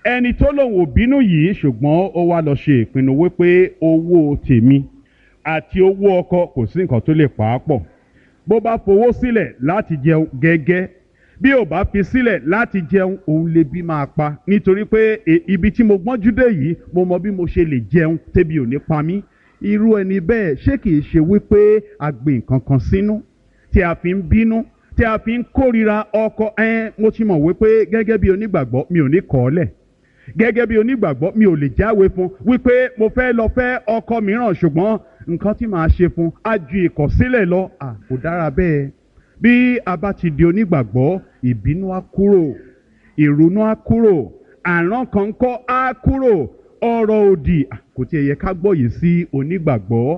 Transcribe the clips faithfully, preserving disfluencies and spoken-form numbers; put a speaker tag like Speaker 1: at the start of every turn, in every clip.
Speaker 1: ẹni tó lòun ò bínú yìí ṣùgbọ́n ó wá lọ ṣe ìpinnu wípé owó tèmi àti owó ọkọ kò sí nǹkan tó lè pa á pọ̀. Bó bá fowó sílẹ̀ láti jẹun gẹ́gẹ́, bí ò bá fi sílẹ̀ láti jẹun òun lè bí máa pa, nítorí pé ibi tí mo gbọ́njú dé yìí mo mọ bí mo ṣe lè jẹun tébi ò ní pa mí. Irú ẹni bẹ́ẹ̀ ṣé kìí ṣe wípé a gbìn nǹkan kan sínú tí a fi ń bínú, tí a fi ń kórìíra ọkọ? Ẹn mo ti mọ̀ wípé gẹ́gẹ́ bí onígbàgbọ́ mi ò ní kọ̀ ọ́ lẹ̀, gẹ́gẹ́ bí onígbàgbọ́ mi ò lè jáwé fún wípé mo fẹ́ lọ fẹ́ ọkọ mìíràn, ṣùgbọ́n nǹkan tí màá ṣe fún á ju ìkọ̀sílẹ̀ lọ. À kò dára bẹ́ẹ̀. Bí a bá ti di onígbàgbọ́, ìbínú á kúrò, ìrònú á kúrò, àrán kan kọ́ á kúrò, ọ̀rọ̀ òdì kò tiẹ̀ yẹ ká gbọ́ yìí sí onígbàgbọ́.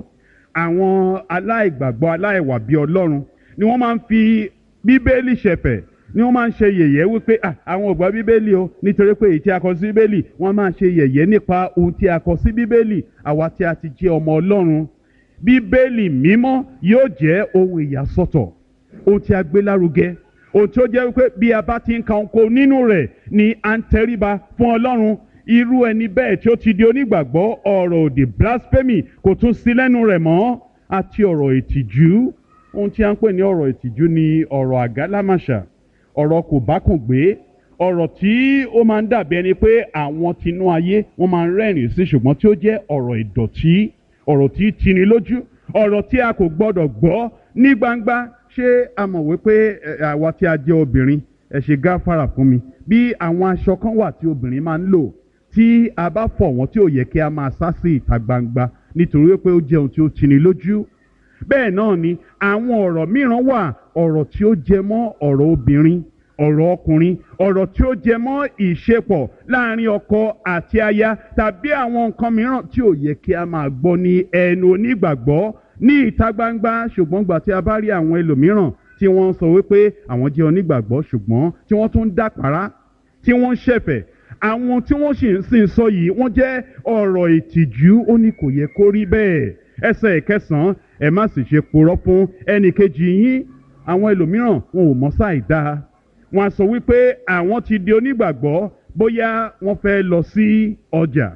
Speaker 1: Àwọn aláìgbàgbọ́ aláìwà bí Ọlọ́run ni wọ́n máa ń fi Bíbélì ṣẹ̀fẹ̀, ni wọ́n máa ń ṣe yẹ̀yẹ́ wípé àwọn ò gbà Bíbélì o, nítorí pé èyí tí a kọ sí Bíbélì, wọ́n máa ń ṣe yẹ̀yẹ́ nípa ohun tí a kọ sí Bíbélì. Àwa tí a ti jẹ́ ọmọ Ọlọ́run, Bíbélì mímọ́ yóò jẹ́ ohun ìyàsọ́tọ̀, ohun tí a gbé lárugẹ, ohun tí ó jẹ́ wípé bí a bá ti ń ka ohun nínú rẹ̀ ni à ń tẹríba fún Ọlọ́run. Irú ẹni bẹ́ẹ̀ tí ó ti di onígbàgbọ́, ọ̀rọ̀ òdì blasphemy kò tún sí lẹ́nu rẹ̀ mọ́, àti ọ̀rọ̀ ìtìjú. Ohun tí a ń pè ní ọ̀rọ̀ ìtìjú ni ọ̀rọ̀ àgálámàṣà, ọ̀rọ̀ kò bá kùn gbé, ọ̀rọ̀ tí ó máa ń dàbí ẹni pé àwọn tinú ayé wọ́n máa ń rẹ́rìn sí, ṣùgbọ́n tí ó jẹ́ ọ̀rọ̀ ìdọ̀tí, ọ̀rọ̀ tí tini lójú, ọ̀rọ̀ tí a kò gbọ́dọ̀ gbọ́ ní gbangba. Ṣé a mọ̀ wípé àwa tí a jẹ́ obìnrin, ẹ ṣe gáfárà fún mi, bí àwọn aṣọ kan wà tí obìnrin máa ń lò, tí a bá fọ̀ wọ́n tí ò yẹ kí a máa sá sí ìta gbangba nítorí wípé ó jẹ́ ohun tí ó tini lójú. Bẹ́ẹ̀ náà ni àwọn ọ̀rọ̀ mìíràn wà, ọ̀rọ̀ tí ó jẹ mọ́ ọ̀rọ̀ obìnrin, ọ̀rọ̀ ọkùnrin, ọ̀rọ̀ tí ó jẹ mọ́ ìṣepọ̀ láàrin ọkọ àti aya, tàbí àwọn nǹkan mìíràn tí ò yẹ kí a máa gbọ́ ní ẹnu onígbàgbọ́ ní ìta gbangba. Ṣùgbọ́n gbà tí a bá rí àwọn ẹlòmíràn tí wọ́n sọ wípé àwọn jẹ́ onígbàgbọ́, ṣùgbọ́n tí wọ́n tún ń dàpárá, tí wọ́n ń ṣẹ̀fẹ̀, àwọn tí wọ́n sì ń sìn sọ yìí wọ́n jẹ́ ọ̀rọ̀ ìtìjú. Ó ní kò yẹ kó rí bẹ́ẹ̀. Ẹsẹ̀ ìkẹsàn-án, ẹ má sì ṣe purọ́ fún ẹnìkejì yín. Àwọn ẹlòmíràn wọn ò mọ̀ sáì dáa, wọ́n á sọ wípé àwọn ti di onígbàgbọ́, bóyá wọ́n fẹ́ lọ sí ọjà.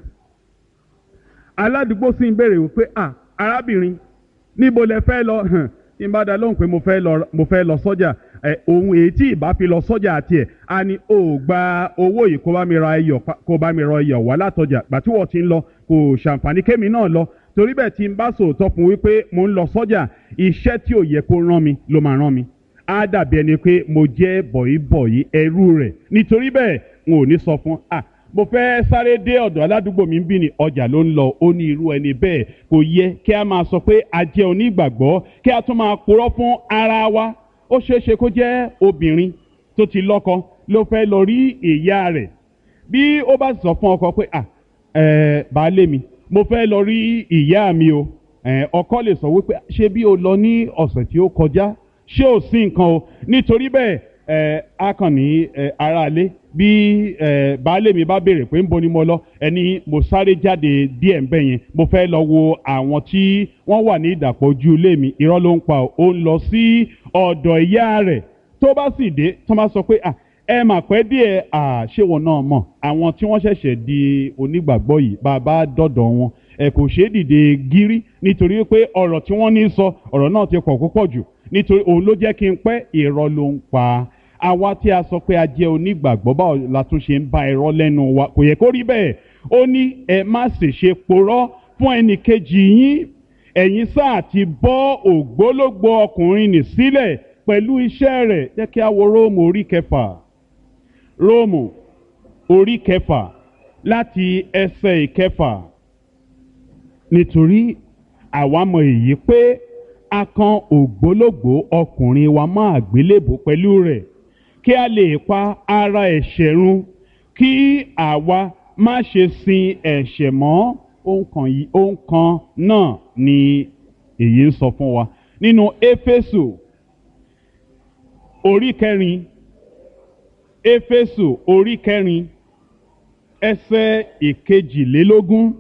Speaker 1: Aládùúgbò sì ń béèrè wípé à arábìnrin níbo lẹ fẹ́ lọ? Tí n bá dá lóhùn pé mo fẹ́ lọ mo fẹ́ lọ sọ́jà, ẹ ohun èyí tí ìbá fi lọ sọ́jà àti ẹ̀ á ní o gba owó yìí kó bá mi ra iyọ̀ kó bá mi ra iyọ̀ wá látọjà. Gbà tí wọ́n ti ń lọ kò ṣàǹfààní kémi náà lọ, torí bẹ́ẹ̀ tí n bá sòótọ́ fún wípé mo ń lọ sọ́jà, iṣẹ́ tí ò yẹ kó rán mi ló máa rán mi. Á dàbí ẹni pé mo jẹ́ bọ̀yìbọ̀yì ẹrú rẹ̀. Nítorí bẹ́ẹ̀ n ò ní sọ fún à mo fẹ́ sáré dé ọ̀dọ̀ aládùúgbò mi ń bí ni ọjà ló ń lọ. Ó ní irú ẹni bẹ́ẹ̀ kò yẹ kí a máa sọ pé a jẹ́ onígbàgbọ́ kí a tún máa purọ́ fún ara wa. Ó ṣeé ṣe kó jẹ́ obìnrin tó ti lọ́kọ ló fẹ́ lọ rí ìyá rẹ̀. Bí ó bá sọ fún ọkọ pé à ẹ baálé mi mo fẹ́ lọ rí ìyá mi o, ọkọ lè sọ wípé ṣé bí o lọ ní ọ̀sẹ̀ tí ó kọjá, ṣé ò sí nǹkan o? Nítorí bẹ́ẹ̀ ẹ á kàn ní ẹ aráalé bí ẹ baálé mi bá béèrè pé ńbo ni mo lọ, ẹni mo sáré jáde díẹ̀ ńbẹ̀ yẹn, mo fẹ́ lọ wo àwọn tí wọ́n wà ní ìdàpọ̀ ojú ilé mi. Irọ́ ló ń pa ó ń lọ sí ọ̀dọ̀ ìyá rẹ̀. Tó bá sì dé tó bá sọ pé à ẹ mà pẹ́ díẹ̀, à ṣé wọn náà mọ̀ àwọn tí wọ́n ṣẹ̀ṣẹ̀ di onígbàgbọ́ yìí bàbá dọ̀dọ̀ wọn ẹ kò ṣeé dìde gírí, nítorí pé ọ̀rọ̀ tí wọ́n ní sọ ọ̀rọ̀ náà ti pọ̀ púpọ̀ jù, nítorí òun ló jẹ́ kí n pẹ́. Irọ́ ló ń pa. Àwa tí a sọ pé a jẹ́ onígbàgbọ́, báwo la tún ṣe ń bá irọ́ lẹ́nu wa? Kò yẹ kó rí bẹ́ẹ̀. Ó ní ẹ má sì ṣe purọ́ fún ẹnìkejì yín, ẹ̀yin sáà ti bọ́ ògbólógbòó ọkùnrin nì sílẹ̀ pẹ̀lú iṣẹ́ rẹ̀. Jẹ́ kí a wo Róòmù orí kẹfà, Róòmù orí kẹfà láti ẹsẹ̀ ìkẹfà. Nítorí àwa mọ èyí pé a kan ògbólógbòó ọkùnrin wa mọ́ àgbélébùú pẹ̀lú rẹ̀, kí a lè pa ara ẹ̀ṣẹ̀ run, kí àwa má ṣe sin ẹ̀ṣẹ̀ mọ́. Ohun kan náà ni èyí ń sọ fún wa nínú Éfésù orí kẹrin, Éfésù orí kẹrin ẹsẹ̀ ìkejìlélógún,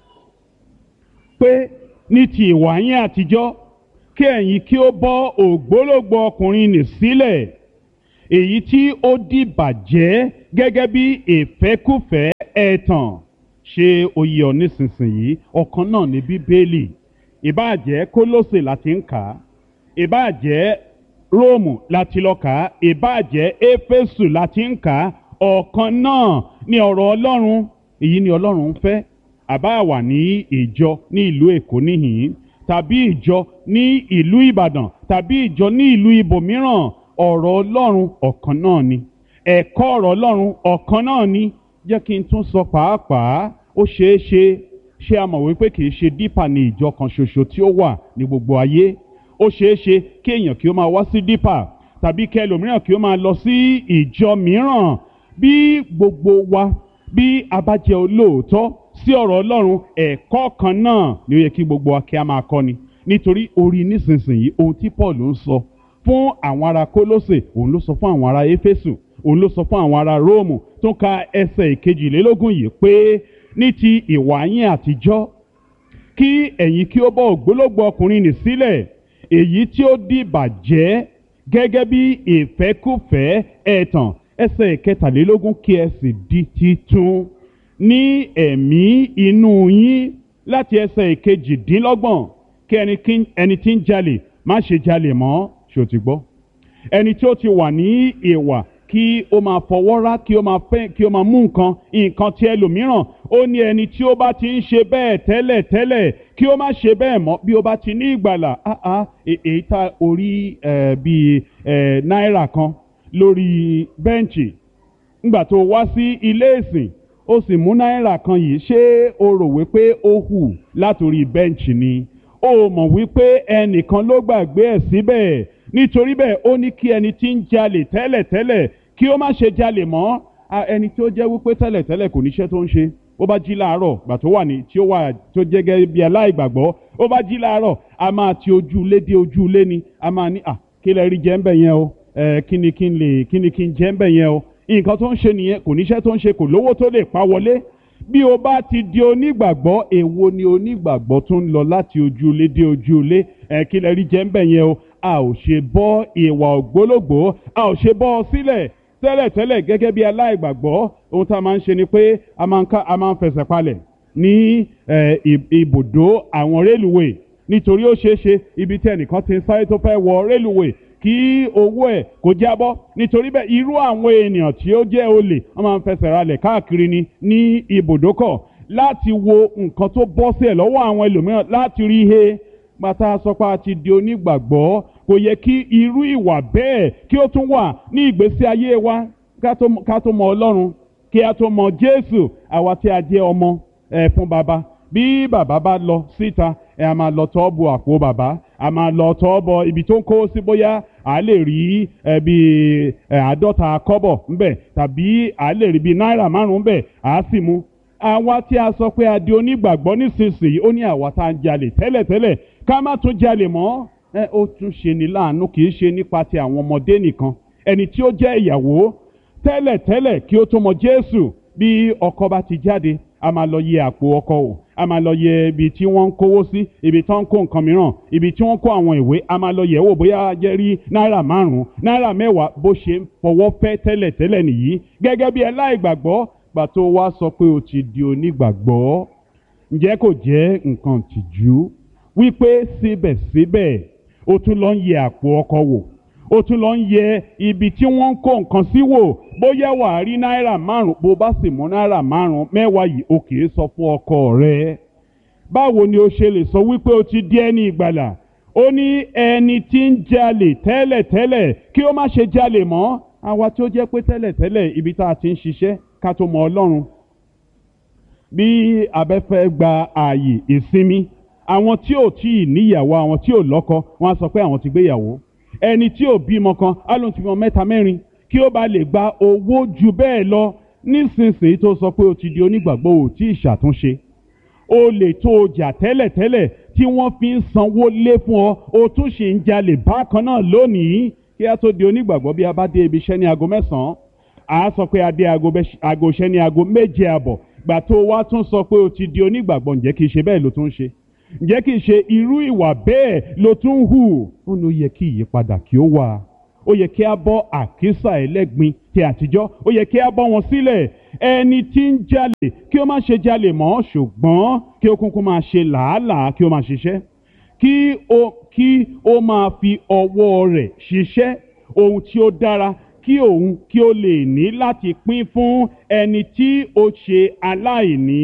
Speaker 1: pé ní ti ìwà yín àtijọ́ kí ẹ̀yin kí ó bọ́ ògbólógbòó ọkùnrin nì sílẹ̀, èyí tí ó dìbàjẹ́ gẹ́gẹ́ bí ìfẹ́kúfẹ̀ẹ́ ẹ̀tàn. Ṣé ó yé ọ nísinsìnyí? Ọ̀kan náà ní Bíbélì. Ìbáà jẹ́ Kólósè láti ń kà á, ìbáà jẹ́ Róòmù láti lọ kà á, ìbáà jẹ́ Éfésù láti ń kà á, ọ̀kan náà ní ọ̀rọ̀ Ọlọ́run. Èyí ni Ọlọ́run ń fẹ́. Àbá wà ní ìjọ ní ìlú Èkó níhìn-ín, tàbí ìjọ ní ìlú Ìbàdàn, tàbí ìjọ ní ìlú ibòmíràn, ọ̀rọ̀ Ọlọ́run ọ̀kan náà ni. Ẹ̀kọ́ ọ̀rọ̀ Ọlọ́run ọ̀kan náà ni. Jẹ́ kí n tún sọ pàápàá, ó ṣeé ṣe ṣé a mọ̀ wípé kì í ṣe dípà ní ìjọ kan ṣoṣo tí ó wà ní gbogbo ayé. Ó ṣeé ṣe kí èèyàn kí ó máa wá sí dípà, tàbí kí ẹlòmíràn kí ó máa lọ sí ìjọ mìíràn. Bí gbogbo wa bí a bá jẹ́ olóòótọ́ sí ọ̀rọ̀ Ọlọ́run, ẹ̀kọ́ kan náà ni ó yẹ kí gbogbo wa kí a máa kọ́ni. Nítorí orí nísinsìnyí ohun tí Paul ń sọ fún àwọn ará Kólósè, òun ló sọ fún àwọn ará Éfésù, òun ló sọ fún àwọn ará Róòmù. Tó ń ka ẹsẹ̀ ìkejìlélógún yìí pé ní ti ìwà yín àtijọ́, kí ẹ̀yin kí ó bọ́ ògbólógbòó ọkùnrin nì sílẹ̀, èyí tí ó dìbàjẹ́ gẹ́gẹ́ bí ìfẹ́kúfẹ̀ẹ́ ẹ̀tàn. Ẹsẹ̀ ìkẹtàlélógún, kí ẹ sì di titun ní ẹ̀mí inú yín. Láti ẹsẹ̀ ìkejìdínlọ́gbọ̀n, kí ẹni tí ń jalè má ṣe jalè mọ́. Ṣé o ti gbọ́? Ẹni tí ó ti wà ní ìwà kí ó máa fọwọ́ rá, kí ó máa fẹ́, kí ó máa mú nǹkan nǹkan tí ẹlòmíràn. Ó ní ẹni tí ó bá ti ń ṣe bẹ́ẹ̀ tẹ́lẹ̀ tẹ́lẹ̀ kí ó má ṣe bẹ́ẹ̀ mọ́ bí ó bá ti ní ìgbàlà. áá èyí tá orí bíi náírà kan lórí bẹ́ǹchì ńgbà tó wá sí ilé ìsìn, ó sì mú náírà kan yìí. Ṣé o rò wípé ó hù látòrí bẹ́ǹchì ni? Ó mọ̀ wípé ẹnìkan ló gbàgbé ẹ̀ síbẹ̀. Nítorí bẹ́ẹ̀ ó ní kí ẹni tí ń jalè tẹ́lẹ̀tẹ́lẹ̀ kí ó má ṣe jalè mọ́. Ẹni tí ó jẹ́ wípé tẹ́lẹ̀tẹ́lẹ̀ kò níṣẹ́ tó ń ṣe, ó bá jí láàárọ̀ gbà tó wà ní tí ó wà tó jẹ́ gẹ́gẹ́ bí aláìgbàgbọ́, ó bá jí láàárọ̀ a máa ti ojú ilé dé ojú ilé ni, a máa ní à kí lẹ rí jẹ ń bẹ̀ yẹn o, kí ni kí n lè kí ni kí n jẹ ń bẹ̀ yẹn o. Nǹkan tó ń ṣe nìyẹn, kò níṣẹ́ tó ń ṣe, kò lówó tó lè pa wọlé. Bí o bá ti di onígbàgbọ́, èwo ni onígbàgbọ́ tó ń lọ láti ojú ilé dé ojú ilé, kí lẹ rí jẹ ń bẹ̀ yẹn o. A ò ṣe bọ́ ìwà ògbólógbòó, a ò ṣe bọ́ ọ sílẹ̀. Tẹ́lẹ̀tẹ́lẹ̀ gẹ́gẹ́ bí aláìgbàgbọ́, ohun tá a máa ń ṣe ni pé a máa ń ká a máa ń fẹsẹ̀ palẹ̀ ní ibùdó àwọn rélùwé, nítorí ó ṣeé ṣe ibi tí ẹnìkan ti ń sáré tó fẹ́ wọ rélùwé kí owó ẹ̀ kó jábọ́. Nítorí bẹ́ẹ̀ irú àwọn ènìyàn tí ó jẹ́ olè wọ́n máa ń fẹsẹ̀ ralẹ̀ káàkiri ni ní ibùdókọ̀ láti wo nǹkan tó bọ́ sí ẹ̀ lọ́wọ́ àwọn ẹlòmíràn láti rí he. Bàtà sọ pé a ti di onígbàgbọ́, kò yẹ kí irú ìwà bẹ́ẹ̀ kí ó tún wà ní ìgbésí ayé wa. Ká tó mọ Ọlọ́run, kí a tó mọ Jésù, àwa tí a jẹ́ ọmọ ẹ̀ fún bàbá. Bí bàbá bá lọ síta, ẹ̀ a máa lọ tọ́ bọ àpò bàbá, a máa lọ tọ́ bọ ibi tó ń kó sí, bóyá a lè rí ẹbí àádọ́ta kọ́bọ̀ ńbẹ̀, tàbí a lè rí bí náírà márùn-ún ńbẹ̀, a sì mú. Àwa tí a sọ pé a di onígbàgbọ́ nísinsìnyí, ó ní àwa tá a ń jalè tẹ́lẹ̀tẹ́lẹ̀ ká má tún jalè mọ́. Ẹ ó tún ṣe ní láàánú, kì í ṣe nípa ti àwọn ọmọdé nìkan. Ẹni tí ó jẹ́ ìyàwó tẹ́lẹ̀tẹ́lẹ̀ kí ó tó mọ Jésù, bí ọkọ bá ti jáde, a máa lọ yẹ àpò ọkọ wò, a máa lọ yẹ ibi tí wọ́n ń kówó sí, ibi tí wọ́n ń kó nǹkan mìíràn, ibi tí wọ́n ń kó àwọn ìwé, a máa lọ yẹ̀ wò bóyá jẹ́ rí náírà márùn-ún, náírà mẹ́wàá. Bó ṣe ń fọwọ́ fẹ́ tẹ́lẹ̀tẹ́lẹ̀ nìyí. Gẹ́gẹ́ bí aláìgbàgbọ́, gbà tó wá sọ pé o ti di onígbàgbọ́, ǹjẹ́ kò jẹ́ nǹkan tìjú wípé síbẹ̀síbẹ̀ o tún lọ ń yẹ àpò ọkọ wò, o tún lọ ń yẹ ibi tí wọ́n ń kó nǹkan sí wò, bóyá wà á rí náírà márùn-ún. Bó bá sì mú náírà márùn-ún mẹ́wàá yìí, o kì í sọ fún ọkọ rẹ. Báwo ni o ṣe lè sọ wípé o ti di ẹni ìgbàlà? Ó ní ẹni tí ń jalè tẹ́lẹ̀tẹ́lẹ̀ kí ó má ṣe jalè mọ́. Àwa tí ó jẹ́ pé tẹ́lẹ̀tẹ́lẹ̀ ibi tá a ti ń ṣiṣẹ́ ká tó mọ Ọlọ́run, bí abẹ́fẹ́ gba ààyè ìsinmi, àwọn tí ò tí ì níyàwó, àwọn tí ò lọ́kọ, wọ́n á sọ pé àwọn ti gbéyàwó. Ẹni tí ò bímọ kan á lóun ti bímọ mẹ́ta mẹ́rin kí ó bá lè gba owó ju bẹ́ẹ̀ lọ. Nísinsìnyí tó sọ pé o ti di onígbàgbọ́, ò tí ì ṣàtúnṣe. O lè tó o jà tẹ́lẹ̀tẹ́lẹ̀ tí wọ́n fi ń sanwó lé fún ọ, o tún ṣì ń jalè bákan náà lónìí. Kí a tó di onígbàgbọ́, bí a bá dé ibi iṣẹ́ ní aago mẹ́sàn-án, à á sọ pé a dé aago iṣẹ́ ní aago méje àbọ̀. Gbà tó wá tún sọ pé o ti di onígbàgbọ́, ǹjẹ́ kìí ṣe bẹ́ẹ̀ ló tún ṣe? Ǹjẹ́ kìí ṣe irú ìwà bẹ́ẹ̀ ló tún hù? Ó ní ó yẹ kí ìyípadà kí ó wà. ó yẹ kí a bọ́ àkísà ẹlẹ́gbin ti àtijọ́, ó yẹ kí a bọ́ wọn sílẹ̀. Ẹni tí ń jalè kí ó má ṣe jalè mọ́, ṣùgbọ́n kí ó kúnkún máa ṣe làálàá, kí ó máa ṣiṣẹ́, kí ó kí ó máa fi ọwọ́ rẹ̀ ṣiṣẹ́ ohun tí ó dára, kí òun kí ó lè ní láti pín fún ẹni tí ó ṣe aláìní.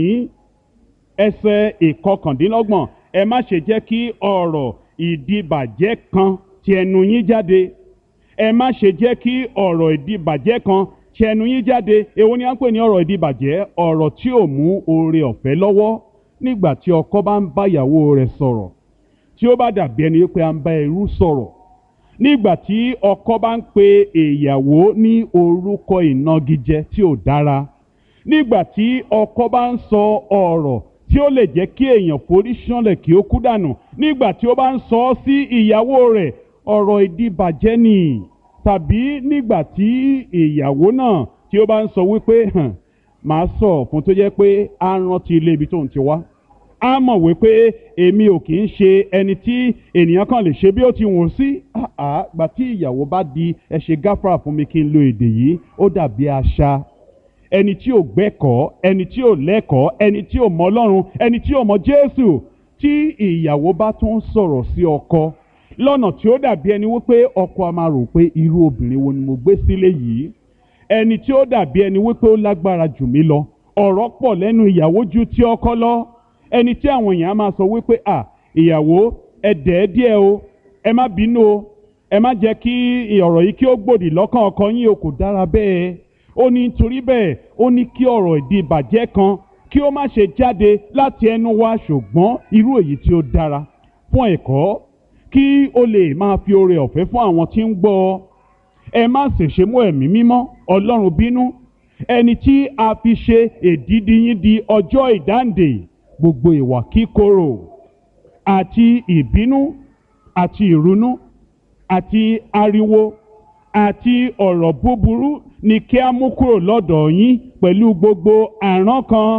Speaker 1: Ẹsẹ̀ ìkọkàndínlọ́gbọ̀n, ẹ má ṣe jẹ́ kí ọ̀rọ̀ ìdíbàjẹ́ kan ti ẹnu yín jáde. Ẹ má ṣe jẹ́ kí ọ̀rọ̀ ìdíbàjẹ́ kan ti ẹnu yín jáde. Èwo ni à ń pè ní ọ̀rọ̀ ìdíbàjẹ́? Ọ̀rọ̀ tí ò mú oore ọ̀fẹ́ lọ́wọ́. Nígbà tí ọkọ bá ń bá ìyàwó rẹ̀ sọ̀rọ̀, tí ó bá dàbí ẹni pé à ń bá ẹrú sọ̀rọ̀. Nígbà tí ọkọ bá ń pe ìyàwó ní orúkọ ìnagijẹ tí ò dára. Nígbà tí ọkọ bá ń sọ ọ̀rọ̀ tí ó lè jẹ́ kí èèyàn forí ṣánlẹ̀ kí ó kú dànù. Nígbà tí ó bá ń sọ ọ́ sí ìyàwó rẹ̀, ọ̀rọ̀ ìdíbàjẹ́ ni. Tàbí nígbà tí ìyàwó náà tí ó bá ń sọ wípé hàn máa sọ fún tó jẹ́ pé á rántí ilé ibi tó ń ti wá, á mọ̀ wípé èmi ò kì í ṣe ẹni tí ènìyàn kan lè ṣe bí ó ti wùn sí. àá gbà tí ìyàwó bá di ẹ ṣe gáfárà fún mi kí n lo èdè yìí, ó dàbí àṣà ẹni tí ò gbẹ́kọ̀ọ́, ẹni tí ò lẹ́kọ̀ọ́, ẹni tí ò mọ Ọlọ́run, ẹni tí ò mọ Jésù. Tí ìyàwó bá tún sọ̀rọ̀ sí ọkọ lọ́nà tí ó dàbí ẹni wípé ọkọ a máa rò pé irú obìnrin wo ni mo gbé sílé yìí, ẹni tí ó dàbí ẹni wípé ó lágbára jù mí lọ, ọ̀rọ̀ pọ̀ lẹ́nu ìyàwó ju ti ọkọ lọ, ẹni tí àwọn èèyàn á máa sọ wípé à ìyàwó ẹ dẹ̀ ẹ́ díẹ̀ o, ẹ má bínú o, ẹ má jẹ́ kí ọ̀rọ̀ yìí kí ó gbòdì lọ́kàn ọkọ yín o, kò dára bẹ́ẹ̀. Ó ní nítorí bẹ́ẹ̀ ó ní kí ọ̀rọ̀ ìdíbàjẹ́ kan kí ó má ṣe jáde láti ẹnu wa, ṣùgbọ́n irú èyí tí ó dára fún ẹ̀kọ́, kí ó lè máa fi oore ọ̀fẹ́ fún àwọn tí ń gbọ́ ọ. Ẹ má sì ṣe mú ẹ̀mí mímọ́ Ọlọ́run bínú, ẹni tí a fi ṣe èdìdì yín di ọjọ́ ìdáǹdè. Gbogbo ìwà kíkorò àti ìbínú àti ìrunú àti ariwo àti ọ̀rọ̀ búburú ni kí a mú kúrò lọ́dọ̀ yín pẹ̀lú gbogbo àrán kan.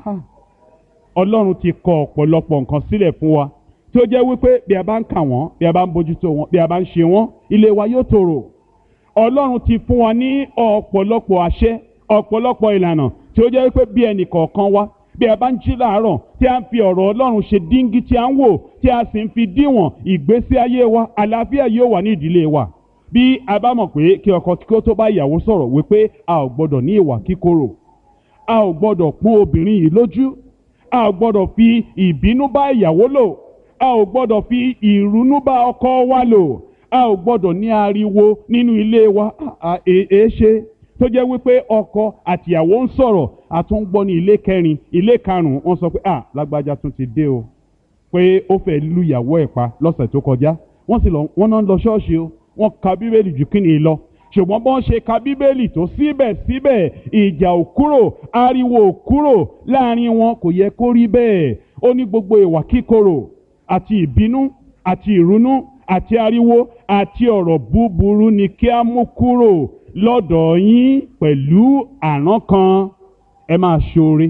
Speaker 1: Ọlọ́run ti kọ ọ̀pọ̀lọpọ̀ nǹkan sílẹ̀ fún wa tí ó jẹ́ wípé bí a bá ń kà wọ́n, bí a bá ń bójútó wọn, bí a bá ń ṣe wọ́n, ilé wa yóò tòrò. Ọlọ́run ti fún wa ní ọ̀pọ̀lọpọ̀ àṣẹ, ọ̀pọ̀lọpọ̀ ìlànà tí ó jẹ́ wípé bí ẹnì kọ̀ọ̀kan wa, bí a bá ń jí láàárọ̀ tí a ń fi ọ̀rọ̀ Ọlọ́run ṣe díngí tí a ń wò, tí a sì ń fi díwọ̀n ìgbésí ayé wa, àlàáfíà yóò wà ní ìdílé wa. Bí a bá mọ̀ pé kí ọkọ kí ó tó bá ìyàwó sọ̀rọ̀ wípé a ò gbọ́dọ̀ ní ìwà kíkorò, a ò gbọ́dọ̀ pọ́n obìnrin yìí lójú, a ò gbọ́dọ̀ fi ìbínú bá ìyàwó lò, a ò gbọ́dọ̀ fi ìrunú bá ọkọ wa lò, a ò gbọ́dọ̀ ní ariwo nínú ilé wa. èé ṣe tó jẹ́ wípé ọkọ àtìyàwó ń sọ̀rọ̀, a tún ń gbọ́ ní ilé kẹrin, ilé karùn-ún, wọ́n sọ pé à lágbájá tún ti dé o, pé ó fẹ́ lu ìyàwó ẹ̀ pa lọ́sẹ̀ tó kọjá. Wọ́n sì lọ wọ́n náà ń lọ ṣọ́ọ̀ṣì o, wọ́n ka bíbélì jù kíni lọ, ṣùgbọ́n bọ́n ṣe ka bíbélì tó síbẹ̀síbẹ̀ ìjà ò kúrò, ariwo ò kúrò láàrin wọn. Kò yẹ kó rí bẹ́ẹ̀. Ó ní gbogbo ìwà kíkorò àti ìbínú àti ìrunú àti ariwo àti ọ̀rọ̀ búburú ni kí a mú kúrò lọ́dọ̀ yín pẹ̀lú àrán kan. Ẹ máa ṣoore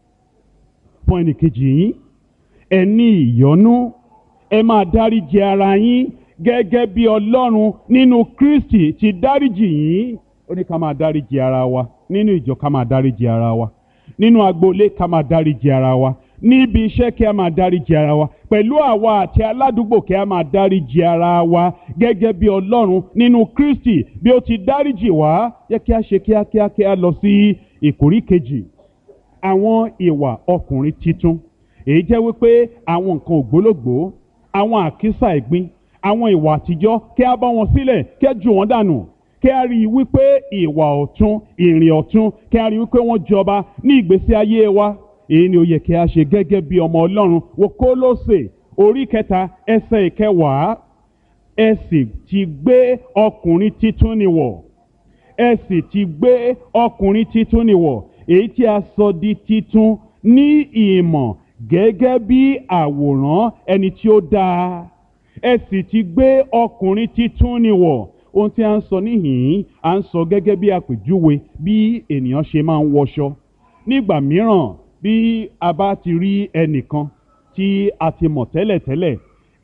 Speaker 1: fún ẹnìkejì yín, ẹ ní ìyọ́nú, ẹ máa dáríjì ara yín gẹ́gẹ́ bí Ọlọ́run nínú Kristi ti dáríjì yín. Ó ní ká máa dáríjì ara wa, nínú ìjọ ká máa dáríjì ara wa, nínú agboolé ká máa dáríjì ara wa, níbi iṣẹ́ kí a máa dáríjì ara wa, pẹ̀lú àwa àti aládùúgbò kí a máa dáríjì ara wa gẹ́gẹ́ bí Ọlọ́run nínú Kristi bí ó ti dáríjì wá. Yẹ kí a ṣe kíákíá kí a lọ sí ìkórí kejì, àwọn ìwà ọkùnrin titun. Èyí jẹ́ wípé àwọn nǹkan ògbólógbòó, àwọn àkísà ẹ̀gbin, àwọn ìwà àtijọ́ kí a bá wọn sílẹ̀, kí a jù wọ́n dànù, kí a rí i wípé ìwà ọ̀tun, ìrìn ọ̀tun, kí a rí i wípé wọ́n jọba ní ìgbésí ayé wa. Èyí ni ó yẹ kí a ṣe gẹ́gẹ́ bí ọmọ Ọlọ́run. Wo Kólósè orí kẹta ẹsẹ̀ ìkẹwàá, ẹ sì ti gbé ọkùnrin titun ni wọ̀, ẹ sì ti gbé ọkùnrin titun ni wọ̀, èyí tí a sọ di titun ní ìmọ̀ gẹ́gẹ́ bí àwòrán ẹni tí ó dáa. Ẹ sì ti gbé ọkùnrin titun ni wọ̀. Ohun tí a ń sọ níhìn-ín, à ń sọ gẹ́gẹ́ bí àpèjúwe bí ènìyàn ṣe máa ń wọṣọ. Nígbà mìíràn bí a bá ti rí ẹnìkan tí a ti mọ̀ tẹ́lẹ̀tẹ́lẹ̀,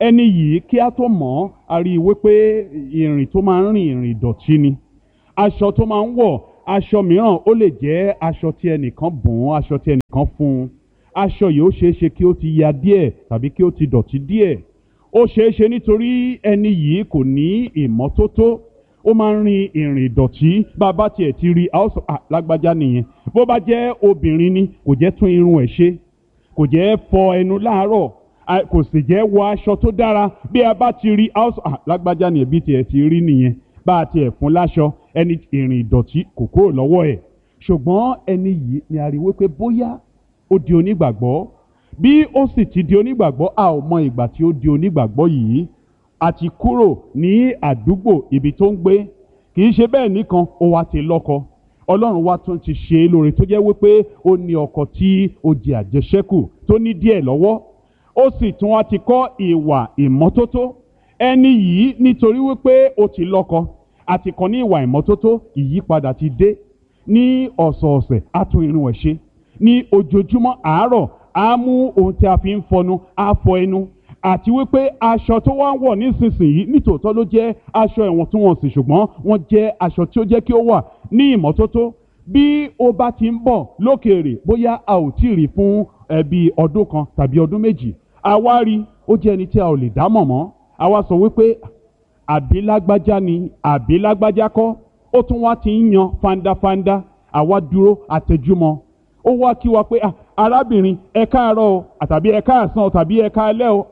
Speaker 1: ẹni yìí kí a tó mọ̀ ọ́ a rí i wípé ìrìn tó máa ń rìn ìrìn ìdọ̀tí ni. Aṣọ tó máa ń wọ̀, aṣọ mìíràn ó lè jẹ́ aṣọ tí ẹnìkan bùn ún, aṣọ tí ẹnìkan fún un. Aṣọ yìí ó ṣeé ṣe kí ó ti ya díẹ̀ tàbí kí ó ti dọ̀tí díẹ̀. Ó ṣeé ṣe nítorí ẹni yìí kò ní ìmọ́tótó. Ó máa ń rin ìrìn ìdọ̀tí. Bá a bá tiẹ̀ ti rí i, a ó sọ à lágbájá nìyẹn. Bó bá jẹ́ obìnrin ni, kò jẹ́ tún irun ẹ̀ ṣe, kò jẹ́ fọ ẹnu láàárọ̀, kò sì jẹ́ wọ aṣọ tó dára. Bí a bá ti rí i, a ó sọ à lágbájá nìyẹn, bí tiẹ̀ ti rí nìyẹn. Bá a tiẹ̀ fún láṣọ, ẹni ìrìn ìdọ̀tí kò kúrò lọ́wọ́ ẹ̀. Ṣùgbọ́n ẹni yìí ni a rí wípé bóyá ó di onígbàgbọ́. Bí ó sì ti di onígbàgbọ́, a ò mọ ìgbà tí ó di onígbàgbọ́ yìí. A ti kúrò ní àdúgbò ibi tó ń gbé. Kì í ṣe bẹ́ẹ̀ nìkan, ó wá ti lọ́kọ. Ọlọ́run wa tún ti ṣe é lóore tó jẹ́ wípé ó ní ọkọ tí ó jẹ àjẹṣẹ́kù tó ní díẹ̀ lọ́wọ́. Ó sì tún wá ti kọ́ ìwà ìmọ́tótó. Ẹni yìí nítorí wípé ó ti lọ́kọ àti kọ́ ní ìwà ìmọ́tótó, ìyípadà ti dé. Ní ọ̀sọ̀ọ̀sẹ̀ á tún irun ẹ̀ ṣe. Ní ojoojúmọ́ àárọ̀ á mú ohun tí a fi ń fọnu á fọ ẹnu. Àti wípé aṣọ tó wá ń wọ̀ nísinsìnyí nítòótọ́ ló jẹ́ aṣọ ìwọ̀ntúnwọ̀nsì, ṣùgbọ́n wọ́n jẹ́ aṣọ tí ó jẹ́ kí ó wà ní ìmọ́tótó. Bí ó bá ti ń bọ̀ lókèèrè, bóyá a ò tí ì rí fún ẹbí ọdún kan tàbí ọdún méjì, a wá rí ó jẹ́ ẹni tí a ò lè dá mọ̀ mọ́. A wá sọ wípé àbí lágbájá ni àbí lágbájá kọ́. Ó tún wá ti ń yan fandafanda. Àwa dúró àtẹjúmọ́. Ó wá kí wa pé arábìnrin ẹ káàárọ̀ o, àtàbí ẹ káàsán o, tàbí ẹ káalẹ́ o.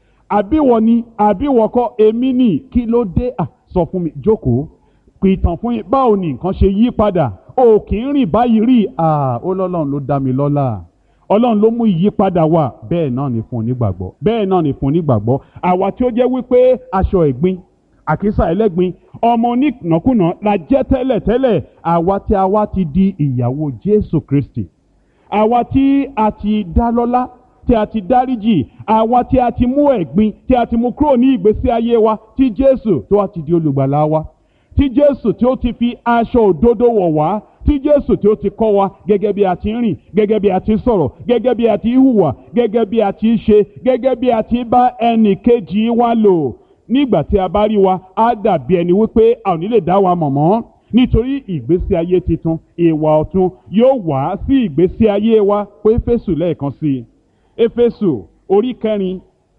Speaker 1: Àbíwọ ni àbíwọ kọ́, èmi ni, kí ló dé? Sọ fún mi, jókòó, pìtàn fún yín, báwo ni nǹkan ṣe yí padà? O kì í rìn báyìí rí. Ó lọ́lọ́run ló dá mi lọ́lá. Ọlọ́run ló mú ìyípadà wá. Bẹ́ẹ̀ náà ni fún onígbàgbọ́. Bẹ́ẹ̀ náà ni fún onígbàgbọ́. Àwa tí ó jẹ́ wípé aṣọ ẹ̀gbin, àkísà ẹlẹ́gbin, ọmọ onínàkúnà la jẹ́ tẹ́lẹ̀ tẹ́lẹ̀. Àwa tí a wá ti di ìyàwó Jésù Kristi. Àwa tí a ti dá lọ́lá, tí a ti dáríjì, àwa tí a ti mú ẹ̀gbin, tí a ti mú kúrò ní ìgbésí ayé wa, tí Jésù tó wá ti di olùgbàlà wa, tí Jésù tí ó ti fi aṣọ òdodo wọ̀ wá, tí Jésù tí ó ti kọ́ wa gẹ́gẹ́ bí a ti ń rìn, gẹ́gẹ́ bí a ti ń sọ̀rọ̀, gẹ́gẹ́ bí a ti ń hùwà, gẹ́gẹ́ bí a ti ń ṣe, gẹ́gẹ́ bí a ti ń bá ẹnì kejì wa lò. Nígbà tí a bá rí wa, á dàbí ẹni wípé a ò ní lè dá wa mọ̀ mọ́. Nítorí ìgbésí ayé titun, ìwà ọ̀tun yóò wá sí ìgbésí ayé wa. Pé Éfésù lẹ́ẹ̀kan sí i. Éfésù orí kẹrin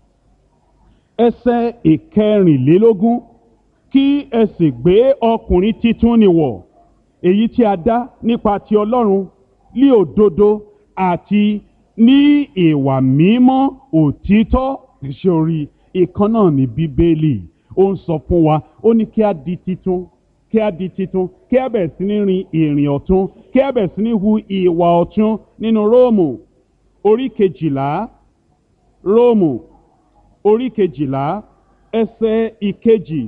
Speaker 1: ẹsẹ̀ ìkẹrìnlélógún. Kí ẹ sì gbé ọkùnrin titun nì wọ̀, èyí tí a dá nípa ti Ọlọ́run ní òdodo àti ní ìwà mímọ́ òtítọ́. Ìṣòrí ìkan náà ní Bíbélì. Ó ń sọ fún wa, ó ní kí a di titun, kí a di titun, kí a bẹ̀rẹ̀ sí ní rin ìrìn ọ̀tun, kí a bẹ̀rẹ̀ sí ní hu ìwà ọ̀tun. Nínú Róòmù orí kejìlá, Róòmù orí kejìlá ẹsẹ̀ ìkejì.